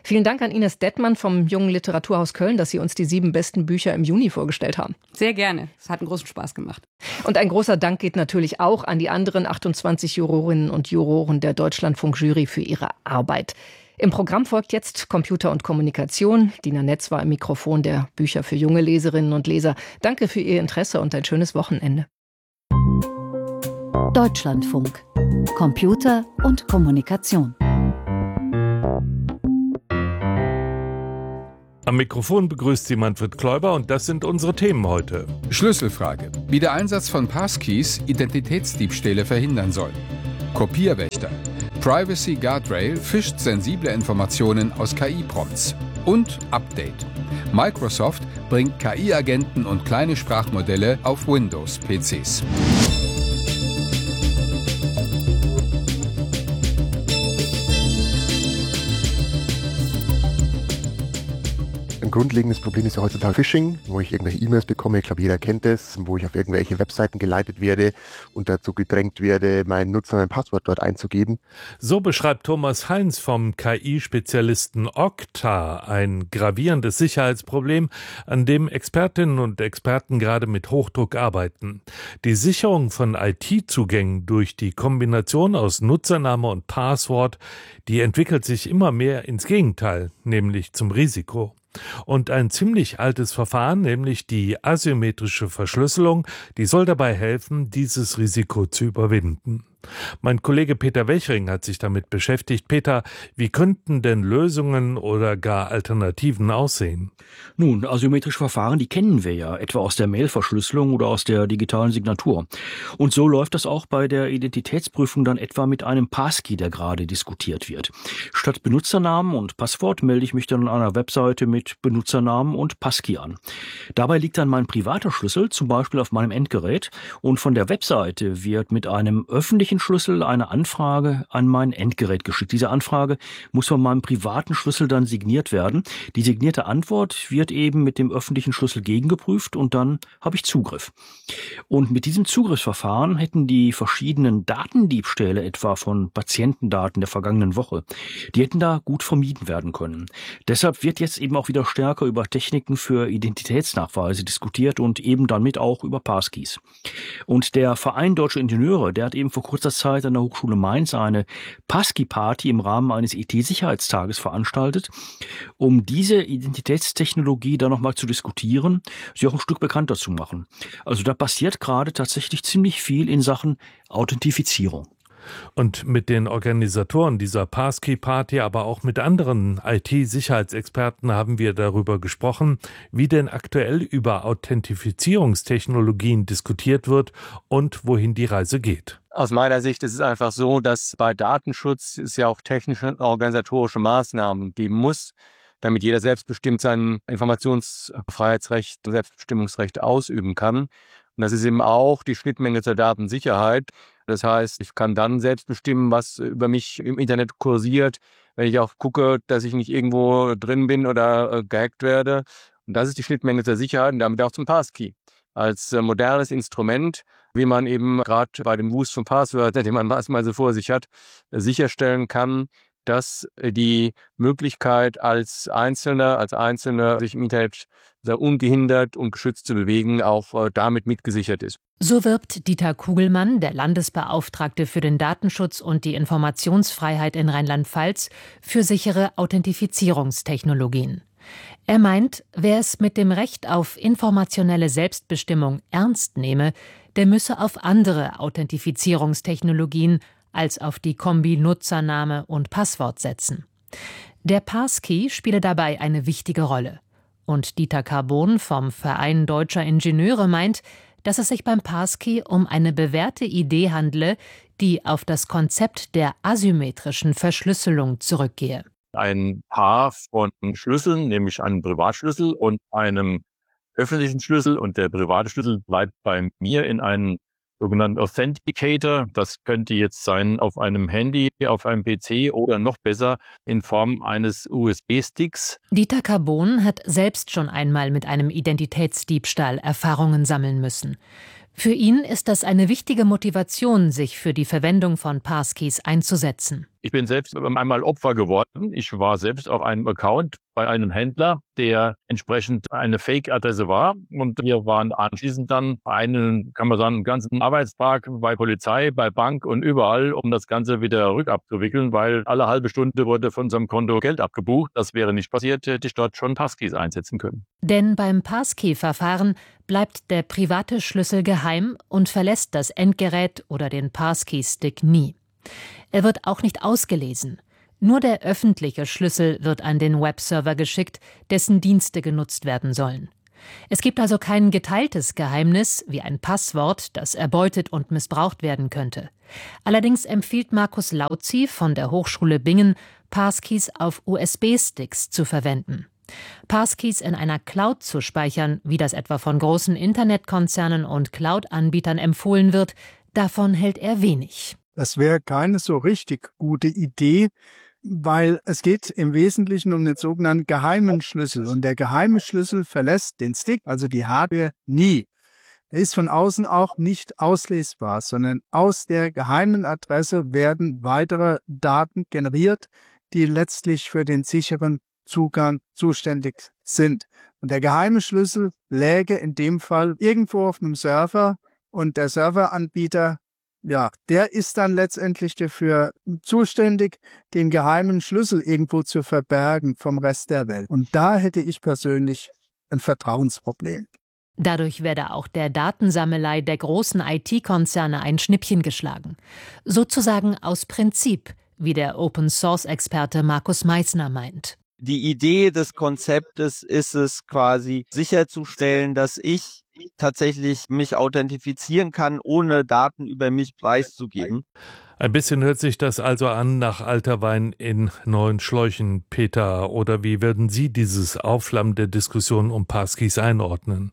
Vielen Dank an Ines Dettmann vom Jungen Literaturhaus Köln, dass Sie uns die sieben besten Bücher im Juni vorgestellt haben. Sehr gerne. Es hat einen großen Spaß gemacht. Und ein großer Dank geht natürlich auch an die anderen achtundzwanzig Jurorinnen und Juroren der Deutschlandfunk-Jury für ihre Arbeit. Im Programm folgt jetzt Computer und Kommunikation. Dina Netz war im Mikrofon der Bücher für junge Leserinnen und Leser. Danke für Ihr Interesse und ein schönes Wochenende. Deutschlandfunk. Computer und Kommunikation. Am Mikrofon begrüßt Sie Manfred Kläuber und das sind unsere Themen heute. Schlüsselfrage: Wie der Einsatz von Passkeys Identitätsdiebstähle verhindern soll. Kopierwächter. Privacy Guardrail fischt sensible Informationen aus K I-Prompts. Und Update. Microsoft bringt K I-Agenten und kleine Sprachmodelle auf Windows-P Cs. Ein grundlegendes Problem ist ja heutzutage Phishing, wo ich irgendwelche E-Mails bekomme, ich glaube jeder kennt es, wo ich auf irgendwelche Webseiten geleitet werde und dazu gedrängt werde, meinen Nutzer und mein Passwort dort einzugeben. So beschreibt Thomas Heinz vom K I-Spezialisten Okta ein gravierendes Sicherheitsproblem, an dem Expertinnen und Experten gerade mit Hochdruck arbeiten. Die Sicherung von I T-Zugängen durch die Kombination aus Nutzername und Passwort, die entwickelt sich immer mehr ins Gegenteil, nämlich zum Risiko. Und ein ziemlich altes Verfahren, nämlich die asymmetrische Verschlüsselung, die soll dabei helfen, dieses Risiko zu überwinden. Mein Kollege Peter Wechring hat sich damit beschäftigt. Peter, wie könnten denn Lösungen oder gar Alternativen aussehen? Nun, asymmetrische Verfahren, die kennen wir ja, etwa aus der Mailverschlüsselung oder aus der digitalen Signatur. Und so läuft das auch bei der Identitätsprüfung dann etwa mit einem Passkey, der gerade diskutiert wird. Statt Benutzernamen und Passwort melde ich mich dann an einer Webseite mit Benutzernamen und Passkey an. Dabei liegt dann mein privater Schlüssel, zum Beispiel auf meinem Endgerät, und von der Webseite wird mit einem öffentlichen Schlüssel eine Anfrage an mein Endgerät geschickt. Diese Anfrage muss von meinem privaten Schlüssel dann signiert werden. Die signierte Antwort wird eben mit dem öffentlichen Schlüssel gegengeprüft und dann habe ich Zugriff. Und mit diesem Zugriffsverfahren hätten die verschiedenen Datendiebstähle, etwa von Patientendaten der vergangenen Woche, die hätten da gut vermieden werden können. Deshalb wird jetzt eben auch wieder stärker über Techniken für Identitätsnachweise diskutiert und eben damit auch über Passkeys. Und der Verein Deutsche Ingenieure, der hat eben vor kurzem Zeit an der Hochschule Mainz eine Passkey-Party im Rahmen eines I T-Sicherheitstages veranstaltet, um diese Identitätstechnologie dann nochmal zu diskutieren, sie auch ein Stück bekannter zu machen. Also da passiert gerade tatsächlich ziemlich viel in Sachen Authentifizierung. Und mit den Organisatoren dieser Passkey-Party, aber auch mit anderen I T-Sicherheitsexperten haben wir darüber gesprochen, wie denn aktuell über Authentifizierungstechnologien diskutiert wird und wohin die Reise geht. Aus meiner Sicht ist es einfach so, dass bei Datenschutz es ja auch technische und organisatorische Maßnahmen geben muss, damit jeder selbstbestimmt sein Informationsfreiheitsrecht und Selbstbestimmungsrecht ausüben kann. Und das ist eben auch die Schnittmenge zur Datensicherheit. Das heißt, ich kann dann selbst bestimmen, was über mich im Internet kursiert, wenn ich auch gucke, dass ich nicht irgendwo drin bin oder äh, gehackt werde. Und das ist die Schnittmenge zur Sicherheit und damit auch zum Passkey. Als äh, modernes Instrument, wie man eben gerade bei dem Wust von Passwörtern, den man erstmal so vor sich hat, äh, sicherstellen kann, dass die Möglichkeit als Einzelner, als Einzelner sich im Internet sehr ungehindert und geschützt zu bewegen, auch äh, damit mitgesichert ist. So wirbt Dieter Kugelmann, der Landesbeauftragte für den Datenschutz und die Informationsfreiheit in Rheinland-Pfalz, für sichere Authentifizierungstechnologien. Er meint, wer es mit dem Recht auf informationelle Selbstbestimmung ernst nehme, der müsse auf andere Authentifizierungstechnologien als auf die Kombi Nutzername und Passwort setzen. Der Passkey spiele dabei eine wichtige Rolle. Und Dieter Carbon vom Verein Deutscher Ingenieure meint, dass es sich beim Passkey um eine bewährte Idee handle, die auf das Konzept der asymmetrischen Verschlüsselung zurückgehe. Ein Paar von Schlüsseln, nämlich einem Privatschlüssel und einem öffentlichen Schlüssel, und der private Schlüssel bleibt bei mir in einem sogenannten Authenticator. Das könnte jetzt sein auf einem Handy, auf einem P C oder noch besser in Form eines U S B-Sticks. Dieter Carbon hat selbst schon einmal mit einem Identitätsdiebstahl Erfahrungen sammeln müssen. Für ihn ist das eine wichtige Motivation, sich für die Verwendung von Passkeys einzusetzen. Ich bin selbst einmal Opfer geworden. Ich war selbst auf einem Account bei einem Händler, der entsprechend eine Fake-Adresse war. Und wir waren anschließend dann einen, kann man sagen, ganzen Arbeitstag bei Polizei, bei Bank und überall, um das Ganze wieder rückabzuwickeln, weil alle halbe Stunde wurde von unserem Konto Geld abgebucht. Das wäre nicht passiert, hätte ich dort schon Passkeys einsetzen können. Denn beim Passkey-Verfahren bleibt der private Schlüssel geheim und verlässt das Endgerät oder den Passkey-Stick nie. Er wird auch nicht ausgelesen. Nur der öffentliche Schlüssel wird an den Webserver geschickt, dessen Dienste genutzt werden sollen. Es gibt also kein geteiltes Geheimnis wie ein Passwort, das erbeutet und missbraucht werden könnte. Allerdings empfiehlt Markus Lauzi von der Hochschule Bingen, Passkeys auf U S B-Sticks zu verwenden. Passkeys in einer Cloud zu speichern, wie das etwa von großen Internetkonzernen und Cloud-Anbietern empfohlen wird, davon hält er wenig. Das wäre keine so richtig gute Idee, weil es geht im Wesentlichen um den sogenannten geheimen Schlüssel. Und der geheime Schlüssel verlässt den Stick, also die Hardware, nie. Er ist von außen auch nicht auslesbar, sondern aus der geheimen Adresse werden weitere Daten generiert, die letztlich für den sicheren Zugang zuständig sind. Und der geheime Schlüssel läge in dem Fall irgendwo auf einem Server und der Serveranbieter, ja, der ist dann letztendlich dafür zuständig, den geheimen Schlüssel irgendwo zu verbergen vom Rest der Welt. Und da hätte ich persönlich ein Vertrauensproblem. Dadurch werde auch der Datensammelei der großen I T-Konzerne ein Schnippchen geschlagen. Sozusagen aus Prinzip, wie der Open-Source-Experte Markus Meissner meint. Die Idee des Konzeptes ist es quasi sicherzustellen, dass ich tatsächlich mich authentifizieren kann, ohne Daten über mich preiszugeben. Ein bisschen hört sich das also an nach alter Wein in neuen Schläuchen, Peter. Oder wie würden Sie dieses Aufflammen der Diskussion um Passkeys einordnen?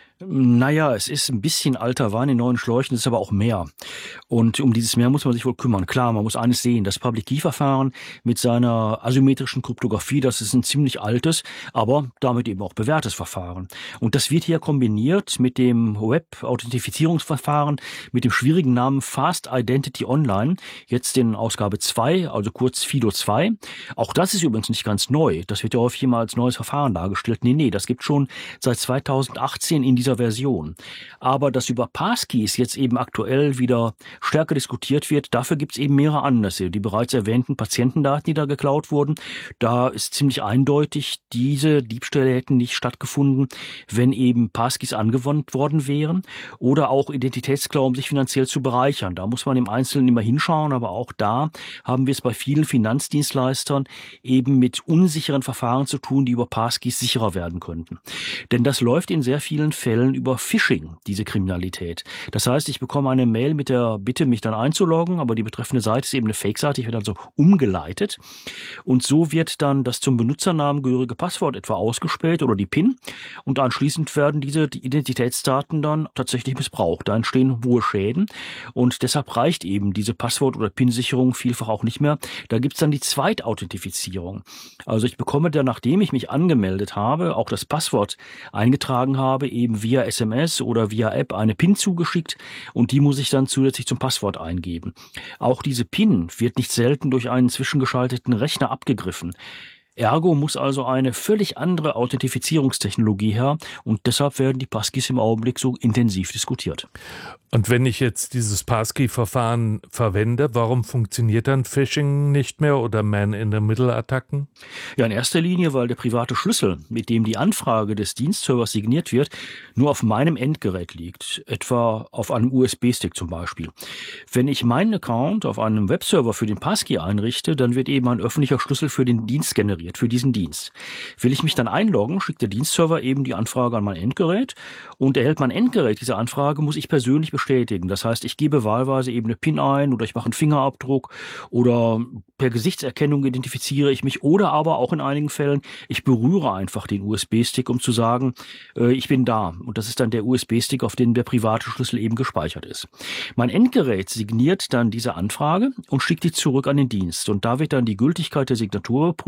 Naja, es ist ein bisschen alter Wein in neuen Schläuchen, es ist aber auch mehr. Und um dieses Mehr muss man sich wohl kümmern. Klar, man muss eines sehen, das Public-Key-Verfahren mit seiner asymmetrischen Kryptographie, das ist ein ziemlich altes, aber damit eben auch bewährtes Verfahren. Und das wird hier kombiniert mit dem Web-Authentifizierungsverfahren, mit dem schwierigen Namen Fast Identity Online, jetzt in Ausgabe zwei, also kurz FIDO zwei. Auch das ist übrigens nicht ganz neu. Das wird ja häufig immer als neues Verfahren dargestellt. Nee, nee, das gibt schon seit zweitausendachtzehn in dieser Version. Aber dass über Passkeys jetzt eben aktuell wieder stärker diskutiert wird, dafür gibt es eben mehrere Anlässe. Die bereits erwähnten Patientendaten, die da geklaut wurden, da ist ziemlich eindeutig, diese Diebstähle hätten nicht stattgefunden, wenn eben Passkeys angewandt worden wären. Oder auch Identitätsklau, um sich finanziell zu bereichern. Da muss man im Einzelnen immer hinschauen, aber auch da haben wir es bei vielen Finanzdienstleistern eben mit unsicheren Verfahren zu tun, die über Passkeys sicherer werden könnten. Denn das läuft in sehr vielen Fällen über Phishing, diese Kriminalität. Das heißt, ich bekomme eine Mail mit der Bitte, mich dann einzuloggen, aber die betreffende Seite ist eben eine Fake-Seite, ich werde also umgeleitet und so wird dann das zum Benutzernamen gehörige Passwort etwa ausgespäht oder die PIN und anschließend werden diese Identitätsdaten dann tatsächlich missbraucht. Da entstehen hohe Schäden und deshalb reicht eben diese Passwort- oder PIN-Sicherung vielfach auch nicht mehr. Da gibt es dann die Zweitauthentifizierung. Also ich bekomme dann, nachdem ich mich angemeldet habe, auch das Passwort eingetragen habe, eben via S M S oder via App eine PIN zugeschickt und die muss ich dann zusätzlich zum Passwort eingeben. Auch diese PIN wird nicht selten durch einen zwischengeschalteten Rechner abgegriffen. Ergo muss also eine völlig andere Authentifizierungstechnologie her und deshalb werden die Passkeys im Augenblick so intensiv diskutiert. Und wenn ich jetzt dieses Passkey-Verfahren verwende, warum funktioniert dann Phishing nicht mehr oder Man-in-the-Middle-Attacken? Ja, in erster Linie, weil der private Schlüssel, mit dem die Anfrage des Dienstservers signiert wird, nur auf meinem Endgerät liegt, etwa auf einem U S B-Stick zum Beispiel. Wenn ich meinen Account auf einem Webserver für den Passkey einrichte, dann wird eben ein öffentlicher Schlüssel für den Dienst generiert, für diesen Dienst. Will ich mich dann einloggen, schickt der Dienstserver eben die Anfrage an mein Endgerät und erhält mein Endgerät diese Anfrage, muss ich persönlich bestätigen. Das heißt, ich gebe wahlweise eben eine PIN ein oder ich mache einen Fingerabdruck oder per Gesichtserkennung identifiziere ich mich oder aber auch in einigen Fällen, ich berühre einfach den U S B-Stick, um zu sagen, äh, ich bin da. Und das ist dann der U S B-Stick, auf dem der private Schlüssel eben gespeichert ist. Mein Endgerät signiert dann diese Anfrage und schickt die zurück an den Dienst. Und da wird dann die Gültigkeit der Signatur überprüft.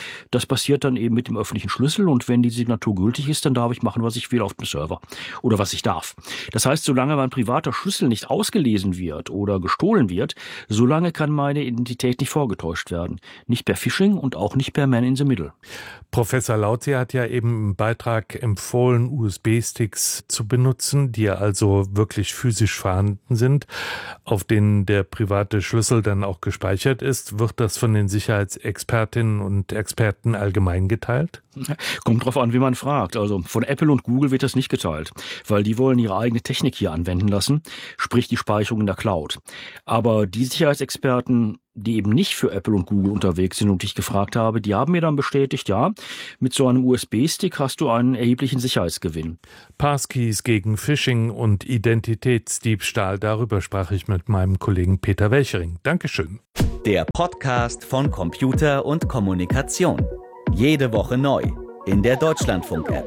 Das passiert dann eben mit dem öffentlichen Schlüssel und wenn die Signatur gültig ist, dann darf ich machen, was ich will auf dem Server oder was ich darf. Das heißt, solange mein privater Schlüssel nicht ausgelesen wird oder gestohlen wird, solange kann meine Identität nicht vorgetäuscht werden. Nicht per Phishing und auch nicht per Man in the Middle. Professor Lautze hat ja eben im Beitrag empfohlen, U S B-Sticks zu benutzen, die also wirklich physisch vorhanden sind, auf denen der private Schlüssel dann auch gespeichert ist. Wird das von den Sicherheitsexpertinnen und Experten allgemein geteilt? Kommt drauf an, wie man fragt. Also von Apple und Google wird das nicht geteilt, weil die wollen ihre eigene Technik hier anwenden lassen, sprich die Speicherung in der Cloud. Aber die Sicherheitsexperten, die eben nicht für Apple und Google unterwegs sind und die ich gefragt habe, die haben mir dann bestätigt, ja, mit so einem U S B-Stick hast du einen erheblichen Sicherheitsgewinn. Passkeys gegen Phishing und Identitätsdiebstahl, darüber sprach ich mit meinem Kollegen Peter Welchering. Dankeschön. Der Podcast von Computer und Kommunikation. Jede Woche neu in der Deutschlandfunk-App.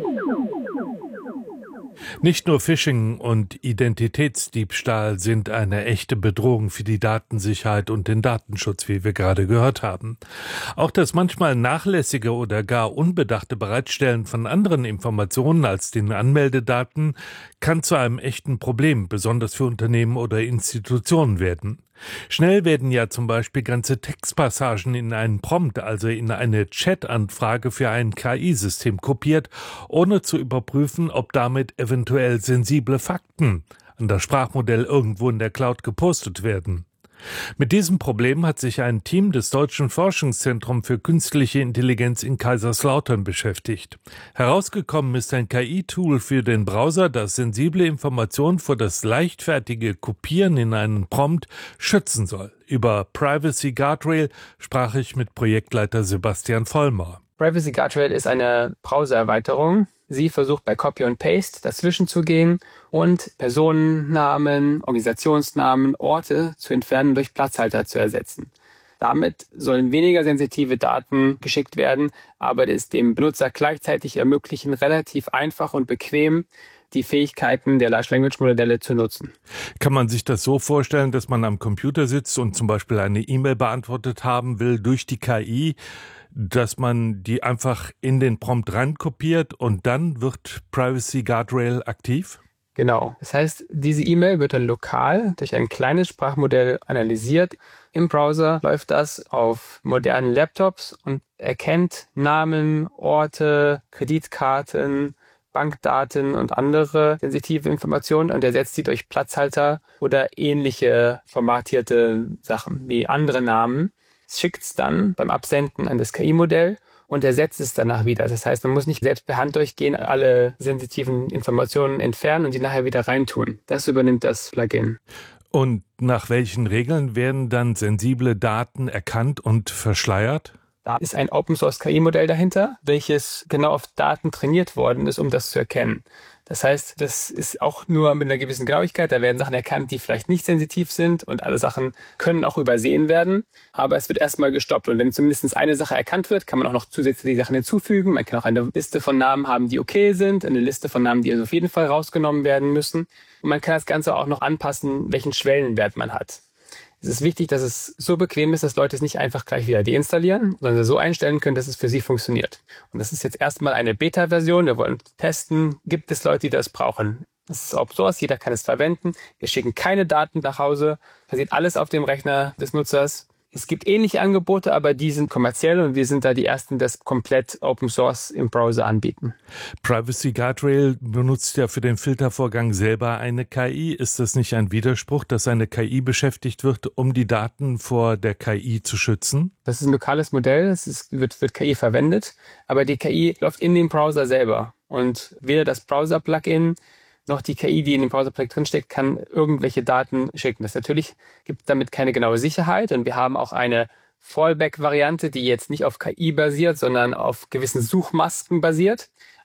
Nicht nur Phishing und Identitätsdiebstahl sind eine echte Bedrohung für die Datensicherheit und den Datenschutz, wie wir gerade gehört haben. Auch das manchmal nachlässige oder gar unbedachte Bereitstellen von anderen Informationen als den Anmeldedaten kann zu einem echten Problem, besonders für Unternehmen oder Institutionen werden. Schnell werden ja zum Beispiel ganze Textpassagen in einen Prompt, also in eine Chat-Anfrage für ein K I-System kopiert, ohne zu überprüfen, ob damit eventuell sensible Fakten an das Sprachmodell irgendwo in der Cloud gepostet werden. Mit diesem Problem hat sich ein Team des Deutschen Forschungszentrums für künstliche Intelligenz in Kaiserslautern beschäftigt. Herausgekommen ist ein K I-Tool für den Browser, das sensible Informationen vor das leichtfertige Kopieren in einen Prompt schützen soll. Über Privacy Guardrail sprach ich mit Projektleiter Sebastian Vollmer. Privacy Guardrail ist eine Browser-Erweiterung. Sie versucht bei Copy und Paste dazwischen zu gehen und Personennamen, Organisationsnamen, Orte zu entfernen und durch Platzhalter zu ersetzen. Damit sollen weniger sensitive Daten geschickt werden, aber es dem Benutzer gleichzeitig ermöglichen, relativ einfach und bequem die Fähigkeiten der Large Language Modelle zu nutzen. Kann man sich das so vorstellen, dass man am Computer sitzt und zum Beispiel eine E-Mail beantwortet haben will durch die K I, dass man die einfach in den Prompt reinkopiert und dann wird Privacy Guardrail aktiv? Genau. Das heißt, diese E-Mail wird dann lokal durch ein kleines Sprachmodell analysiert. Im Browser läuft das auf modernen Laptops und erkennt Namen, Orte, Kreditkarten, Bankdaten und andere sensitive Informationen und ersetzt sie durch Platzhalter oder ähnliche formatierte Sachen wie andere Namen. Schickt es dann beim Absenden an das K I-Modell und ersetzt es danach wieder. Das heißt, man muss nicht selbst per Hand durchgehen, alle sensitiven Informationen entfernen und die nachher wieder reintun. Das übernimmt das Plugin. Und nach welchen Regeln werden dann sensible Daten erkannt und verschleiert? Da ist ein Open-Source-K I-Modell dahinter, welches genau auf Daten trainiert worden ist, um das zu erkennen. Das heißt, das ist auch nur mit einer gewissen Genauigkeit. Da werden Sachen erkannt, die vielleicht nicht sensitiv sind und alle Sachen können auch übersehen werden. Aber es wird erstmal gestoppt. Und wenn zumindest eine Sache erkannt wird, kann man auch noch zusätzliche Sachen hinzufügen. Man kann auch eine Liste von Namen haben, die okay sind, eine Liste von Namen, die also auf jeden Fall rausgenommen werden müssen. Und man kann das Ganze auch noch anpassen, welchen Schwellenwert man hat. Es ist wichtig, dass es so bequem ist, dass Leute es nicht einfach gleich wieder deinstallieren, sondern so einstellen können, dass es für sie funktioniert. Und das ist jetzt erstmal eine Beta-Version. Wir wollen testen, gibt es Leute, die das brauchen. Das ist Open Source, jeder kann es verwenden. Wir schicken keine Daten nach Hause, passiert alles auf dem Rechner des Nutzers. Es gibt ähnliche Angebote, aber die sind kommerziell und wir sind da die Ersten, die das komplett Open Source im Browser anbieten. Privacy Guardrail benutzt ja für den Filtervorgang selber eine K I. Ist das nicht ein Widerspruch, dass eine K I beschäftigt wird, um die Daten vor der K I zu schützen? Das ist ein lokales Modell, es ist, wird, wird K I verwendet, aber die K I läuft in dem Browser selber. Und weder das Browser-Plugin noch die K I, die in dem Browser-Projekt drinsteckt, kann irgendwelche Daten schicken. Das natürlich gibt damit keine genaue Sicherheit und wir haben auch eine Fallback-Variante, die jetzt nicht auf K I basiert, sondern auf gewissen Suchmasken basiert.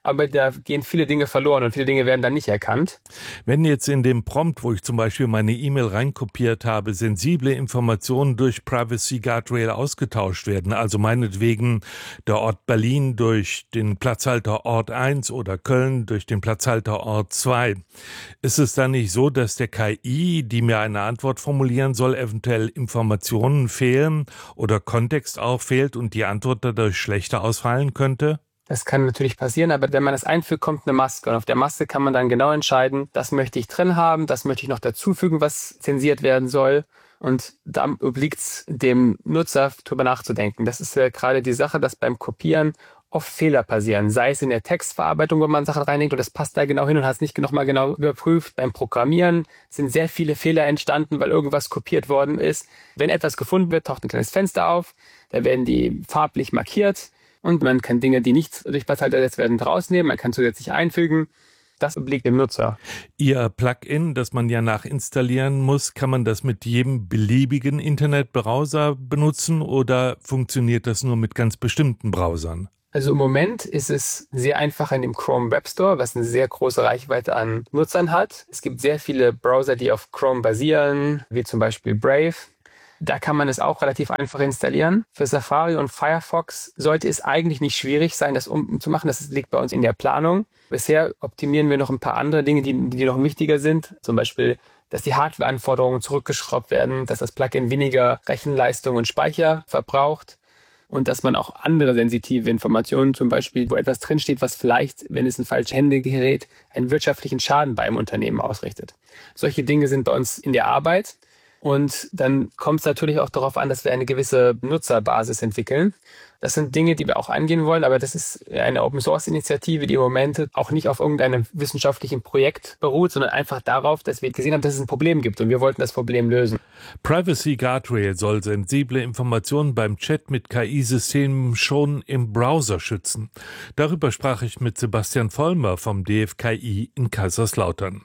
aber da gehen viele Dinge verloren und viele Dinge werden dann nicht erkannt. Wenn jetzt in dem Prompt, wo ich zum Beispiel meine E-Mail reinkopiert habe, sensible Informationen durch Privacy Guardrail ausgetauscht werden, also meinetwegen der Ort Berlin durch den Platzhalter Ort eins oder Köln durch den Platzhalter Ort zwei, ist es dann nicht so, dass der K I, die mir eine Antwort formulieren soll, eventuell Informationen fehlen oder Kontext auch fehlt und die Antwort dadurch schlechter ausfallen könnte? Das kann natürlich passieren, aber wenn man das einfügt, kommt eine Maske. Und auf der Maske kann man dann genau entscheiden, das möchte ich drin haben, das möchte ich noch dazufügen, was zensiert werden soll. Und da obliegt es dem Nutzer, darüber nachzudenken. Das ist ja gerade die Sache, dass beim Kopieren oft Fehler passieren. Sei es in der Textverarbeitung, wo man Sachen reinlegt und das passt da genau hin und hat es nicht nochmal genau überprüft. Beim Programmieren sind sehr viele Fehler entstanden, weil irgendwas kopiert worden ist. Wenn etwas gefunden wird, taucht ein kleines Fenster auf. Da werden die farblich markiert. Und man kann Dinge, die nicht durch Platzhalter ersetzt werden, rausnehmen. Man kann zusätzlich einfügen. Das obliegt dem Nutzer. Ihr Plugin, das man ja nachinstallieren muss, kann man das mit jedem beliebigen Internetbrowser benutzen oder funktioniert das nur mit ganz bestimmten Browsern? Also im Moment ist es sehr einfach in dem Chrome Web Store, was eine sehr große Reichweite an Nutzern hat. Es gibt sehr viele Browser, die auf Chrome basieren, wie zum Beispiel Brave. Da kann man es auch relativ einfach installieren. Für Safari und Firefox sollte es eigentlich nicht schwierig sein, das umzumachen. Das liegt bei uns in der Planung. Bisher optimieren wir noch ein paar andere Dinge, die, die noch wichtiger sind. Zum Beispiel, dass die Hardwareanforderungen zurückgeschraubt werden, dass das Plugin weniger Rechenleistung und Speicher verbraucht und dass man auch andere sensitive Informationen, zum Beispiel, wo etwas drinsteht, was vielleicht, wenn es in falsche Hände gerät, einen wirtschaftlichen Schaden beim Unternehmen ausrichtet. Solche Dinge sind bei uns in der Arbeit. Und dann kommt es natürlich auch darauf an, dass wir eine gewisse Nutzerbasis entwickeln. Das sind Dinge, die wir auch angehen wollen, aber das ist eine Open-Source-Initiative, die im Moment auch nicht auf irgendeinem wissenschaftlichen Projekt beruht, sondern einfach darauf, dass wir gesehen haben, dass es ein Problem gibt und wir wollten das Problem lösen. Privacy Guardrail soll sensible Informationen beim Chat mit K I-Systemen schon im Browser schützen. Darüber sprach ich mit Sebastian Vollmer vom D F K I in Kaiserslautern.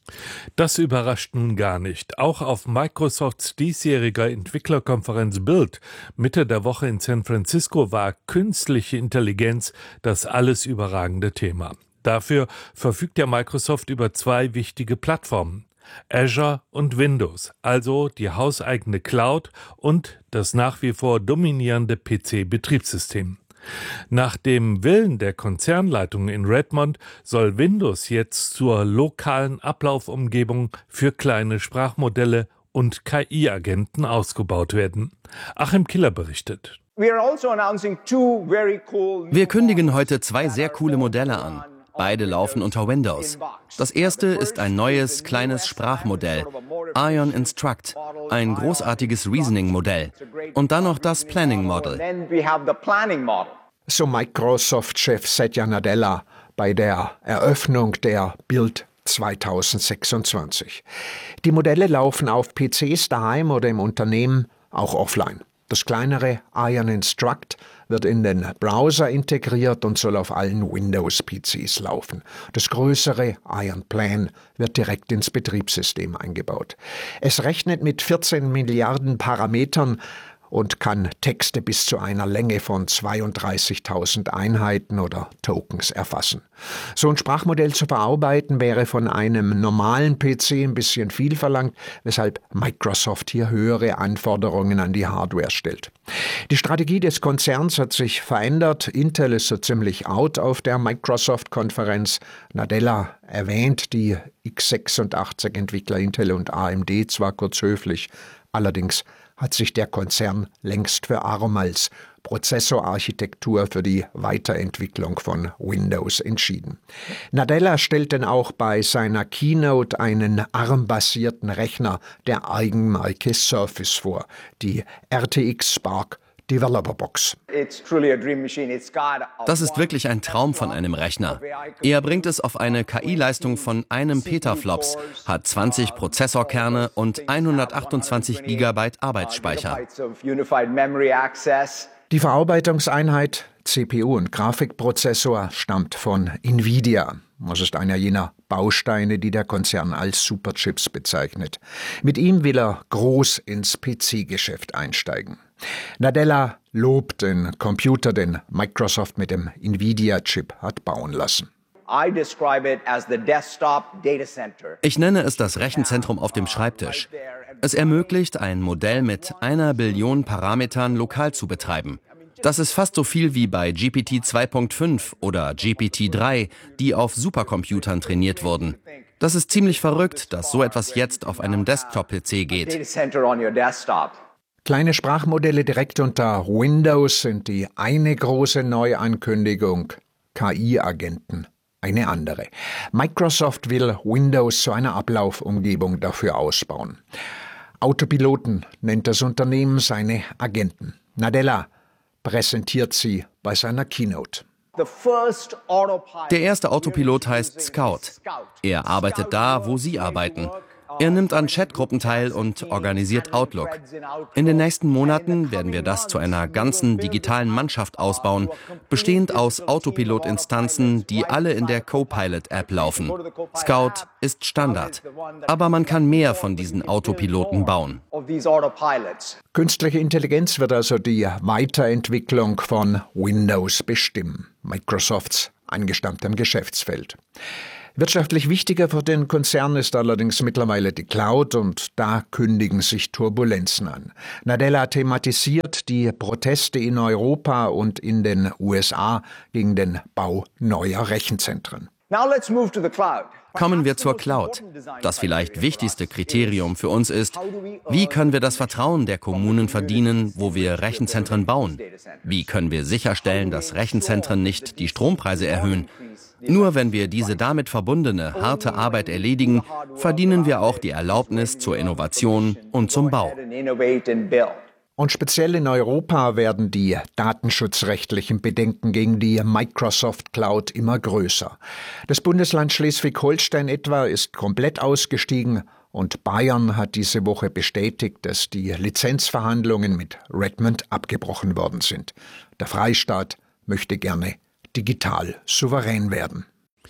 Das überrascht nun gar nicht. Auch auf Microsofts diesjähriger Entwicklerkonferenz Build Mitte der Woche in San Francisco war künstliche Intelligenz das alles überragende Thema. Dafür verfügt ja Microsoft über zwei wichtige Plattformen: Azure und Windows, also die hauseigene Cloud und das nach wie vor dominierende P C-Betriebssystem. Nach dem Willen der Konzernleitung in Redmond soll Windows jetzt zur lokalen Ablaufumgebung für kleine Sprachmodelle und K I-Agenten ausgebaut werden. Achim Killer berichtet. Wir kündigen heute zwei sehr coole Modelle an. Beide laufen unter Windows. Das erste ist ein neues, kleines Sprachmodell, Ion Instruct, ein großartiges Reasoning-Modell. Und dann noch das Planning Model. So Microsoft-Chef Satya Nadella bei der Eröffnung der Build zwanzig sechsundzwanzig. Die Modelle laufen auf P Cs daheim oder im Unternehmen, auch offline. Das kleinere Ion Instruct wird in den Browser integriert und soll auf allen Windows-P Cs laufen. Das größere Ion Plan wird direkt ins Betriebssystem eingebaut. Es rechnet mit vierzehn Milliarden Parametern und kann Texte bis zu einer Länge von zweiunddreißigtausend Einheiten oder Tokens erfassen. So ein Sprachmodell zu verarbeiten wäre von einem normalen P C ein bisschen viel verlangt, weshalb Microsoft hier höhere Anforderungen an die Hardware stellt. Die Strategie des Konzerns hat sich verändert. Intel ist so ziemlich out auf der Microsoft-Konferenz. Nadella erwähnt die x sechsundachtzig-Entwickler Intel und A M D zwar kurz höflich, allerdings hat sich der Konzern längst für ARM als Prozessorarchitektur für die Weiterentwicklung von Windows entschieden. Nadella stellt denn auch bei seiner Keynote einen ARM-basierten Rechner der Eigenmarke Surface vor, die R T X Spark Developer Box. Das ist wirklich ein Traum von einem Rechner. Er bringt es auf eine K I-Leistung von einem Petaflops, hat zwanzig Prozessorkerne und hundertachtundzwanzig Gigabyte Arbeitsspeicher. Die Verarbeitungseinheit C P U und Grafikprozessor stammt von Nvidia. Das ist einer jener Bausteine, die der Konzern als Superchips bezeichnet. Mit ihm will er groß ins P C-Geschäft einsteigen. Nadella lobt den Computer, den Microsoft mit dem Nvidia-Chip hat bauen lassen. Ich nenne es das Rechenzentrum auf dem Schreibtisch. Es ermöglicht, ein Modell mit einer Billion Parametern lokal zu betreiben. Das ist fast so viel wie bei G P T zwei Punkt fünf oder G P T drei, die auf Supercomputern trainiert wurden. Das ist ziemlich verrückt, dass so etwas jetzt auf einem Desktop-P C geht. Kleine Sprachmodelle direkt unter Windows sind die eine große Neuankündigung. K I-Agenten eine andere. Microsoft will Windows zu einer Ablaufumgebung dafür ausbauen. Autopiloten nennt das Unternehmen seine Agenten. Nadella präsentiert sie bei seiner Keynote. Der erste Autopilot heißt Scout. Er arbeitet da, wo Sie arbeiten. Er nimmt an Chatgruppen teil und organisiert Outlook. In den nächsten Monaten werden wir das zu einer ganzen digitalen Mannschaft ausbauen, bestehend aus Autopilot-Instanzen, die alle in der Copilot-App laufen. Scout ist Standard. Aber man kann mehr von diesen Autopiloten bauen. Künstliche Intelligenz wird also die Weiterentwicklung von Windows bestimmen. Microsofts angestammtem Geschäftsfeld. Wirtschaftlich wichtiger für den Konzern ist allerdings mittlerweile die Cloud und da kündigen sich Turbulenzen an. Nadella thematisiert die Proteste in Europa und in den U S A gegen den Bau neuer Rechenzentren. Kommen wir zur Cloud. Das vielleicht wichtigste Kriterium für uns ist, wie können wir das Vertrauen der Kommunen verdienen, wo wir Rechenzentren bauen? Wie können wir sicherstellen, dass Rechenzentren nicht die Strompreise erhöhen? Nur wenn wir diese damit verbundene harte Arbeit erledigen, verdienen wir auch die Erlaubnis zur Innovation und zum Bau. Und speziell in Europa werden die datenschutzrechtlichen Bedenken gegen die Microsoft Cloud immer größer. Das Bundesland Schleswig-Holstein etwa ist komplett ausgestiegen und Bayern hat diese Woche bestätigt, dass die Lizenzverhandlungen mit Redmond abgebrochen worden sind. Der Freistaat möchte gerne digital souverän werden.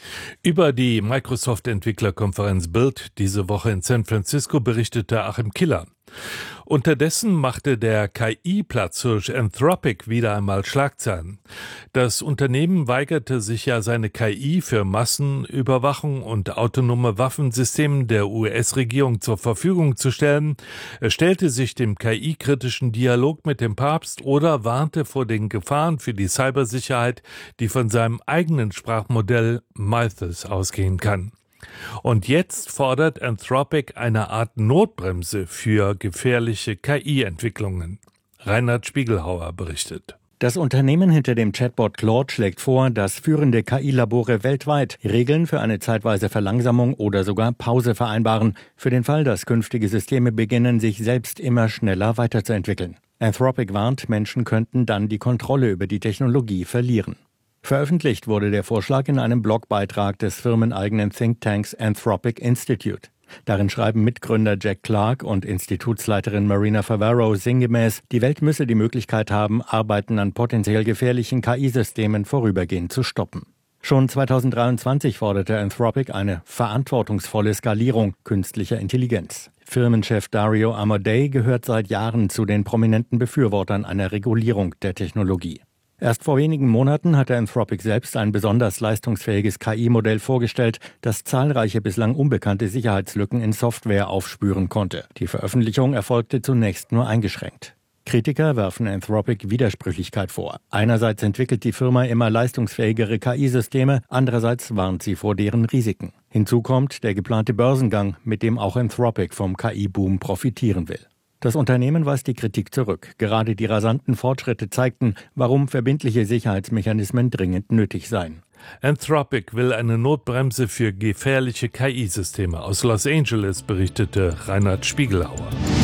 Über die Microsoft-Entwicklerkonferenz Build diese Woche in San Francisco berichtete Achim Killer. Unterdessen machte der K I-Platzhirsch Anthropic wieder einmal Schlagzeilen. Das Unternehmen weigerte sich ja, seine K I für Massenüberwachung und autonome Waffensysteme der U S-Regierung zur Verfügung zu stellen. Er stellte sich dem K I-kritischen Dialog mit dem Papst oder warnte vor den Gefahren für die Cybersicherheit, die von seinem eigenen Sprachmodell Mythos ausgehen kann. Und jetzt fordert Anthropic eine Art Notbremse für gefährliche K I-Entwicklungen. Reinhard Spiegelhauer berichtet. Das Unternehmen hinter dem Chatbot Claude schlägt vor, dass führende K I-Labore weltweit Regeln für eine zeitweise Verlangsamung oder sogar Pause vereinbaren, für den Fall, dass künftige Systeme beginnen, sich selbst immer schneller weiterzuentwickeln. Anthropic warnt, Menschen könnten dann die Kontrolle über die Technologie verlieren. Veröffentlicht wurde der Vorschlag in einem Blogbeitrag des firmeneigenen Thinktanks Anthropic Institute. Darin schreiben Mitgründer Jack Clark und Institutsleiterin Marina Favaro sinngemäß, die Welt müsse die Möglichkeit haben, Arbeiten an potenziell gefährlichen K I-Systemen vorübergehend zu stoppen. Schon zweitausenddreiundzwanzig forderte Anthropic eine verantwortungsvolle Skalierung künstlicher Intelligenz. Firmenchef Dario Amodei gehört seit Jahren zu den prominenten Befürwortern einer Regulierung der Technologie. Erst vor wenigen Monaten hatte Anthropic selbst ein besonders leistungsfähiges K I-Modell vorgestellt, das zahlreiche bislang unbekannte Sicherheitslücken in Software aufspüren konnte. Die Veröffentlichung erfolgte zunächst nur eingeschränkt. Kritiker werfen Anthropic Widersprüchlichkeit vor. Einerseits entwickelt die Firma immer leistungsfähigere K I-Systeme, andererseits warnt sie vor deren Risiken. Hinzu kommt der geplante Börsengang, mit dem auch Anthropic vom K I-Boom profitieren will. Das Unternehmen weist die Kritik zurück. Gerade die rasanten Fortschritte zeigten, warum verbindliche Sicherheitsmechanismen dringend nötig seien. Anthropic will eine Notbremse für gefährliche K I-Systeme. Aus Los Angeles berichtete Reinhard Spiegelhauer.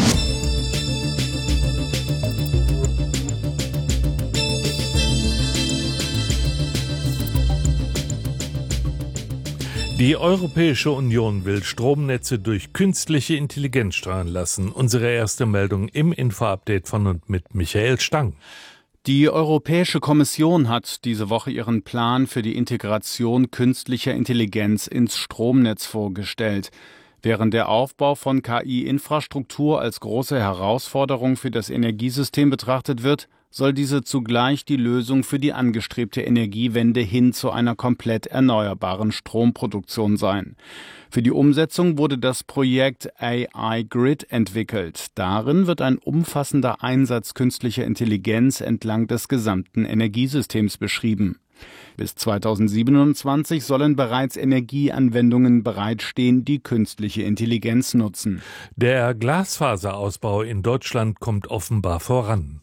Die Europäische Union will Stromnetze durch künstliche Intelligenz steuern lassen. Unsere erste Meldung im Info-Update von und mit Michael Stang. Die Europäische Kommission hat diese Woche ihren Plan für die Integration künstlicher Intelligenz ins Stromnetz vorgestellt. Während der Aufbau von K I-Infrastruktur als große Herausforderung für das Energiesystem betrachtet wird, soll diese zugleich die Lösung für die angestrebte Energiewende hin zu einer komplett erneuerbaren Stromproduktion sein. Für die Umsetzung wurde das Projekt A I Grid entwickelt. Darin wird ein umfassender Einsatz künstlicher Intelligenz entlang des gesamten Energiesystems beschrieben. Bis zweitausendsiebenundzwanzig sollen bereits Energieanwendungen bereitstehen, die künstliche Intelligenz nutzen. Der Glasfaserausbau in Deutschland kommt offenbar voran.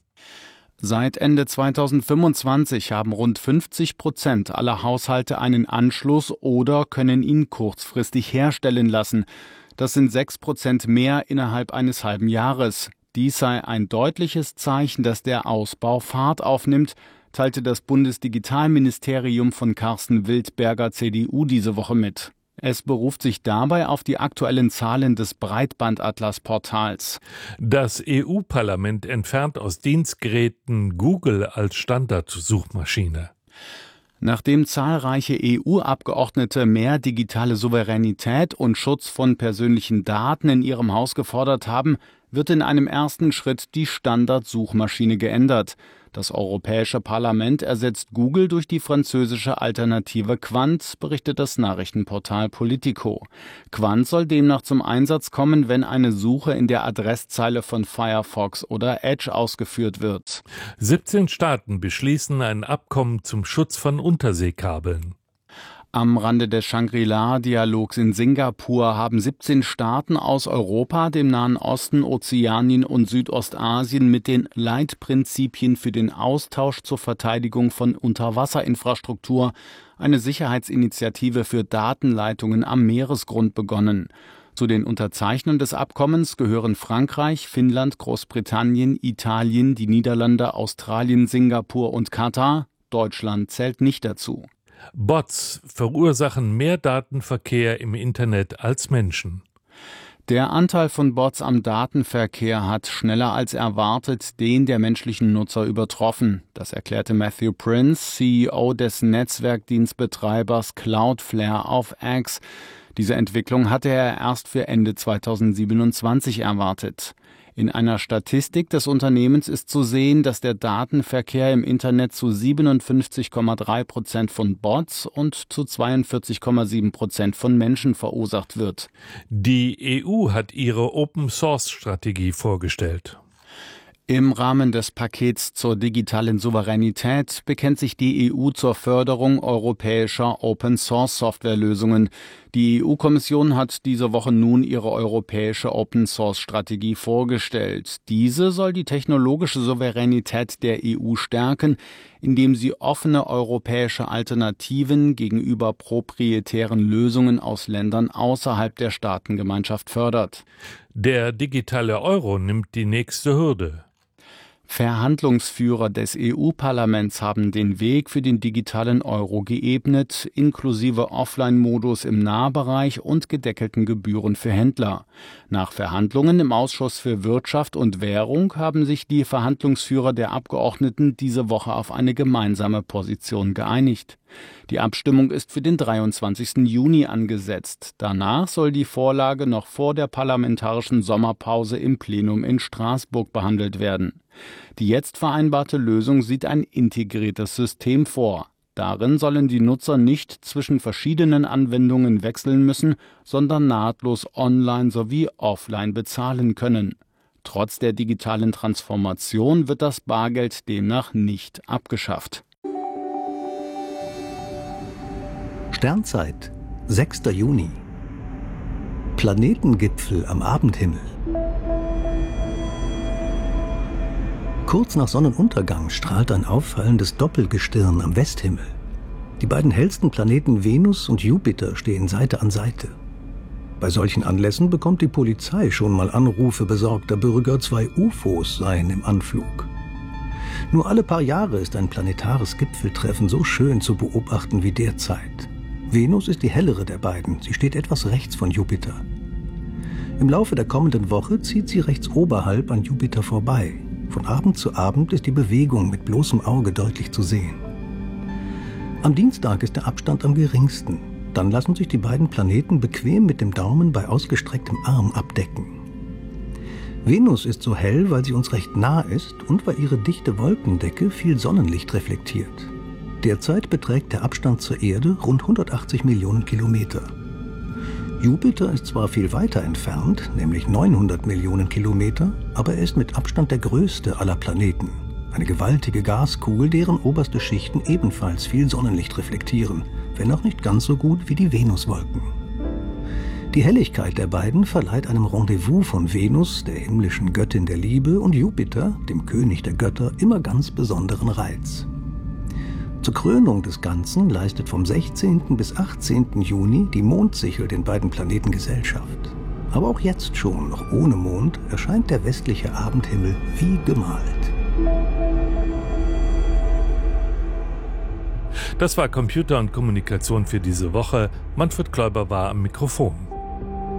Seit Ende zweitausendfünfundzwanzig haben rund fünfzig Prozent aller Haushalte einen Anschluss oder können ihn kurzfristig herstellen lassen. Das sind sechs Prozent mehr innerhalb eines halben Jahres. Dies sei ein deutliches Zeichen, dass der Ausbau Fahrt aufnimmt, teilte das Bundesdigitalministerium von Carsten Wildberger, C D U, diese Woche mit. Es beruft sich dabei auf die aktuellen Zahlen des Breitbandatlas-Portals. Das E U-Parlament entfernt aus Dienstgeräten Google als Standardsuchmaschine. Nachdem zahlreiche E U-Abgeordnete mehr digitale Souveränität und Schutz von persönlichen Daten in ihrem Haus gefordert haben, wird in einem ersten Schritt die Standardsuchmaschine geändert. Das Europäische Parlament ersetzt Google durch die französische Alternative Qwant, berichtet das Nachrichtenportal Politico. Qwant soll demnach zum Einsatz kommen, wenn eine Suche in der Adresszeile von Firefox oder Edge ausgeführt wird. siebzehn Staaten beschließen ein Abkommen zum Schutz von Unterseekabeln. Am Rande des Shangri-La-Dialogs in Singapur haben siebzehn Staaten aus Europa, dem Nahen Osten, Ozeanien und Südostasien mit den Leitprinzipien für den Austausch zur Verteidigung von Unterwasserinfrastruktur eine Sicherheitsinitiative für Datenleitungen am Meeresgrund begonnen. Zu den Unterzeichnern des Abkommens gehören Frankreich, Finnland, Großbritannien, Italien, die Niederlande, Australien, Singapur und Katar. Deutschland zählt nicht dazu. Bots verursachen mehr Datenverkehr im Internet als Menschen. Der Anteil von Bots am Datenverkehr hat schneller als erwartet den der menschlichen Nutzer übertroffen. Das erklärte Matthew Prince, C E O des Netzwerkdienstbetreibers Cloudflare auf X. Diese Entwicklung hatte er erst für Ende zweitausendsiebenundzwanzig erwartet. In einer Statistik des Unternehmens ist zu sehen, dass der Datenverkehr im Internet zu siebenundfünfzig Komma drei Prozent von Bots und zu zweiundvierzig Komma sieben Prozent von Menschen verursacht wird. Die E U hat ihre Open-Source-Strategie vorgestellt. Im Rahmen des Pakets zur digitalen Souveränität bekennt sich die E U zur Förderung europäischer Open-Source-Softwarelösungen. Die E U-Kommission hat diese Woche nun ihre europäische Open-Source-Strategie vorgestellt. Diese soll die technologische Souveränität der E U stärken, indem sie offene europäische Alternativen gegenüber proprietären Lösungen aus Ländern außerhalb der Staatengemeinschaft fördert. Der digitale Euro nimmt die nächste Hürde. Verhandlungsführer des E U-Parlaments haben den Weg für den digitalen Euro geebnet, inklusive Offline-Modus im Nahbereich und gedeckelten Gebühren für Händler. Nach Verhandlungen im Ausschuss für Wirtschaft und Währung haben sich die Verhandlungsführer der Abgeordneten diese Woche auf eine gemeinsame Position geeinigt. Die Abstimmung ist für den dreiundzwanzigsten Juni angesetzt. Danach soll die Vorlage noch vor der parlamentarischen Sommerpause im Plenum in Straßburg behandelt werden. Die jetzt vereinbarte Lösung sieht ein integriertes System vor. Darin sollen die Nutzer nicht zwischen verschiedenen Anwendungen wechseln müssen, sondern nahtlos online sowie offline bezahlen können. Trotz der digitalen Transformation wird das Bargeld demnach nicht abgeschafft. Sternzeit, sechster Juni. Planetengipfel am Abendhimmel. Kurz nach Sonnenuntergang strahlt ein auffallendes Doppelgestirn am Westhimmel. Die beiden hellsten Planeten Venus und Jupiter stehen Seite an Seite. Bei solchen Anlässen bekommt die Polizei schon mal Anrufe besorgter Bürger, zwei U F Os seien im Anflug. Nur alle paar Jahre ist ein planetares Gipfeltreffen so schön zu beobachten wie derzeit. Venus ist die hellere der beiden, sie steht etwas rechts von Jupiter. Im Laufe der kommenden Woche zieht sie rechts oberhalb an Jupiter vorbei. Von Abend zu Abend ist die Bewegung mit bloßem Auge deutlich zu sehen. Am Dienstag ist der Abstand am geringsten. Dann lassen sich die beiden Planeten bequem mit dem Daumen bei ausgestrecktem Arm abdecken. Venus ist so hell, weil sie uns recht nah ist und weil ihre dichte Wolkendecke viel Sonnenlicht reflektiert. Derzeit beträgt der Abstand zur Erde rund hundertachtzig Millionen Kilometer. Jupiter ist zwar viel weiter entfernt, nämlich neunhundert Millionen Kilometer, aber er ist mit Abstand der größte aller Planeten. Eine gewaltige Gaskugel, deren oberste Schichten ebenfalls viel Sonnenlicht reflektieren, wenn auch nicht ganz so gut wie die Venuswolken. Die Helligkeit der beiden verleiht einem Rendezvous von Venus, der himmlischen Göttin der Liebe, und Jupiter, dem König der Götter, immer ganz besonderen Reiz. Zur Krönung des Ganzen leistet vom sechzehnten bis achtzehnten Juni die Mondsichel den beiden Planeten Gesellschaft. Aber auch jetzt schon, noch ohne Mond, erscheint der westliche Abendhimmel wie gemalt. Das war Computer und Kommunikation für diese Woche. Manfred Kläuber war am Mikrofon.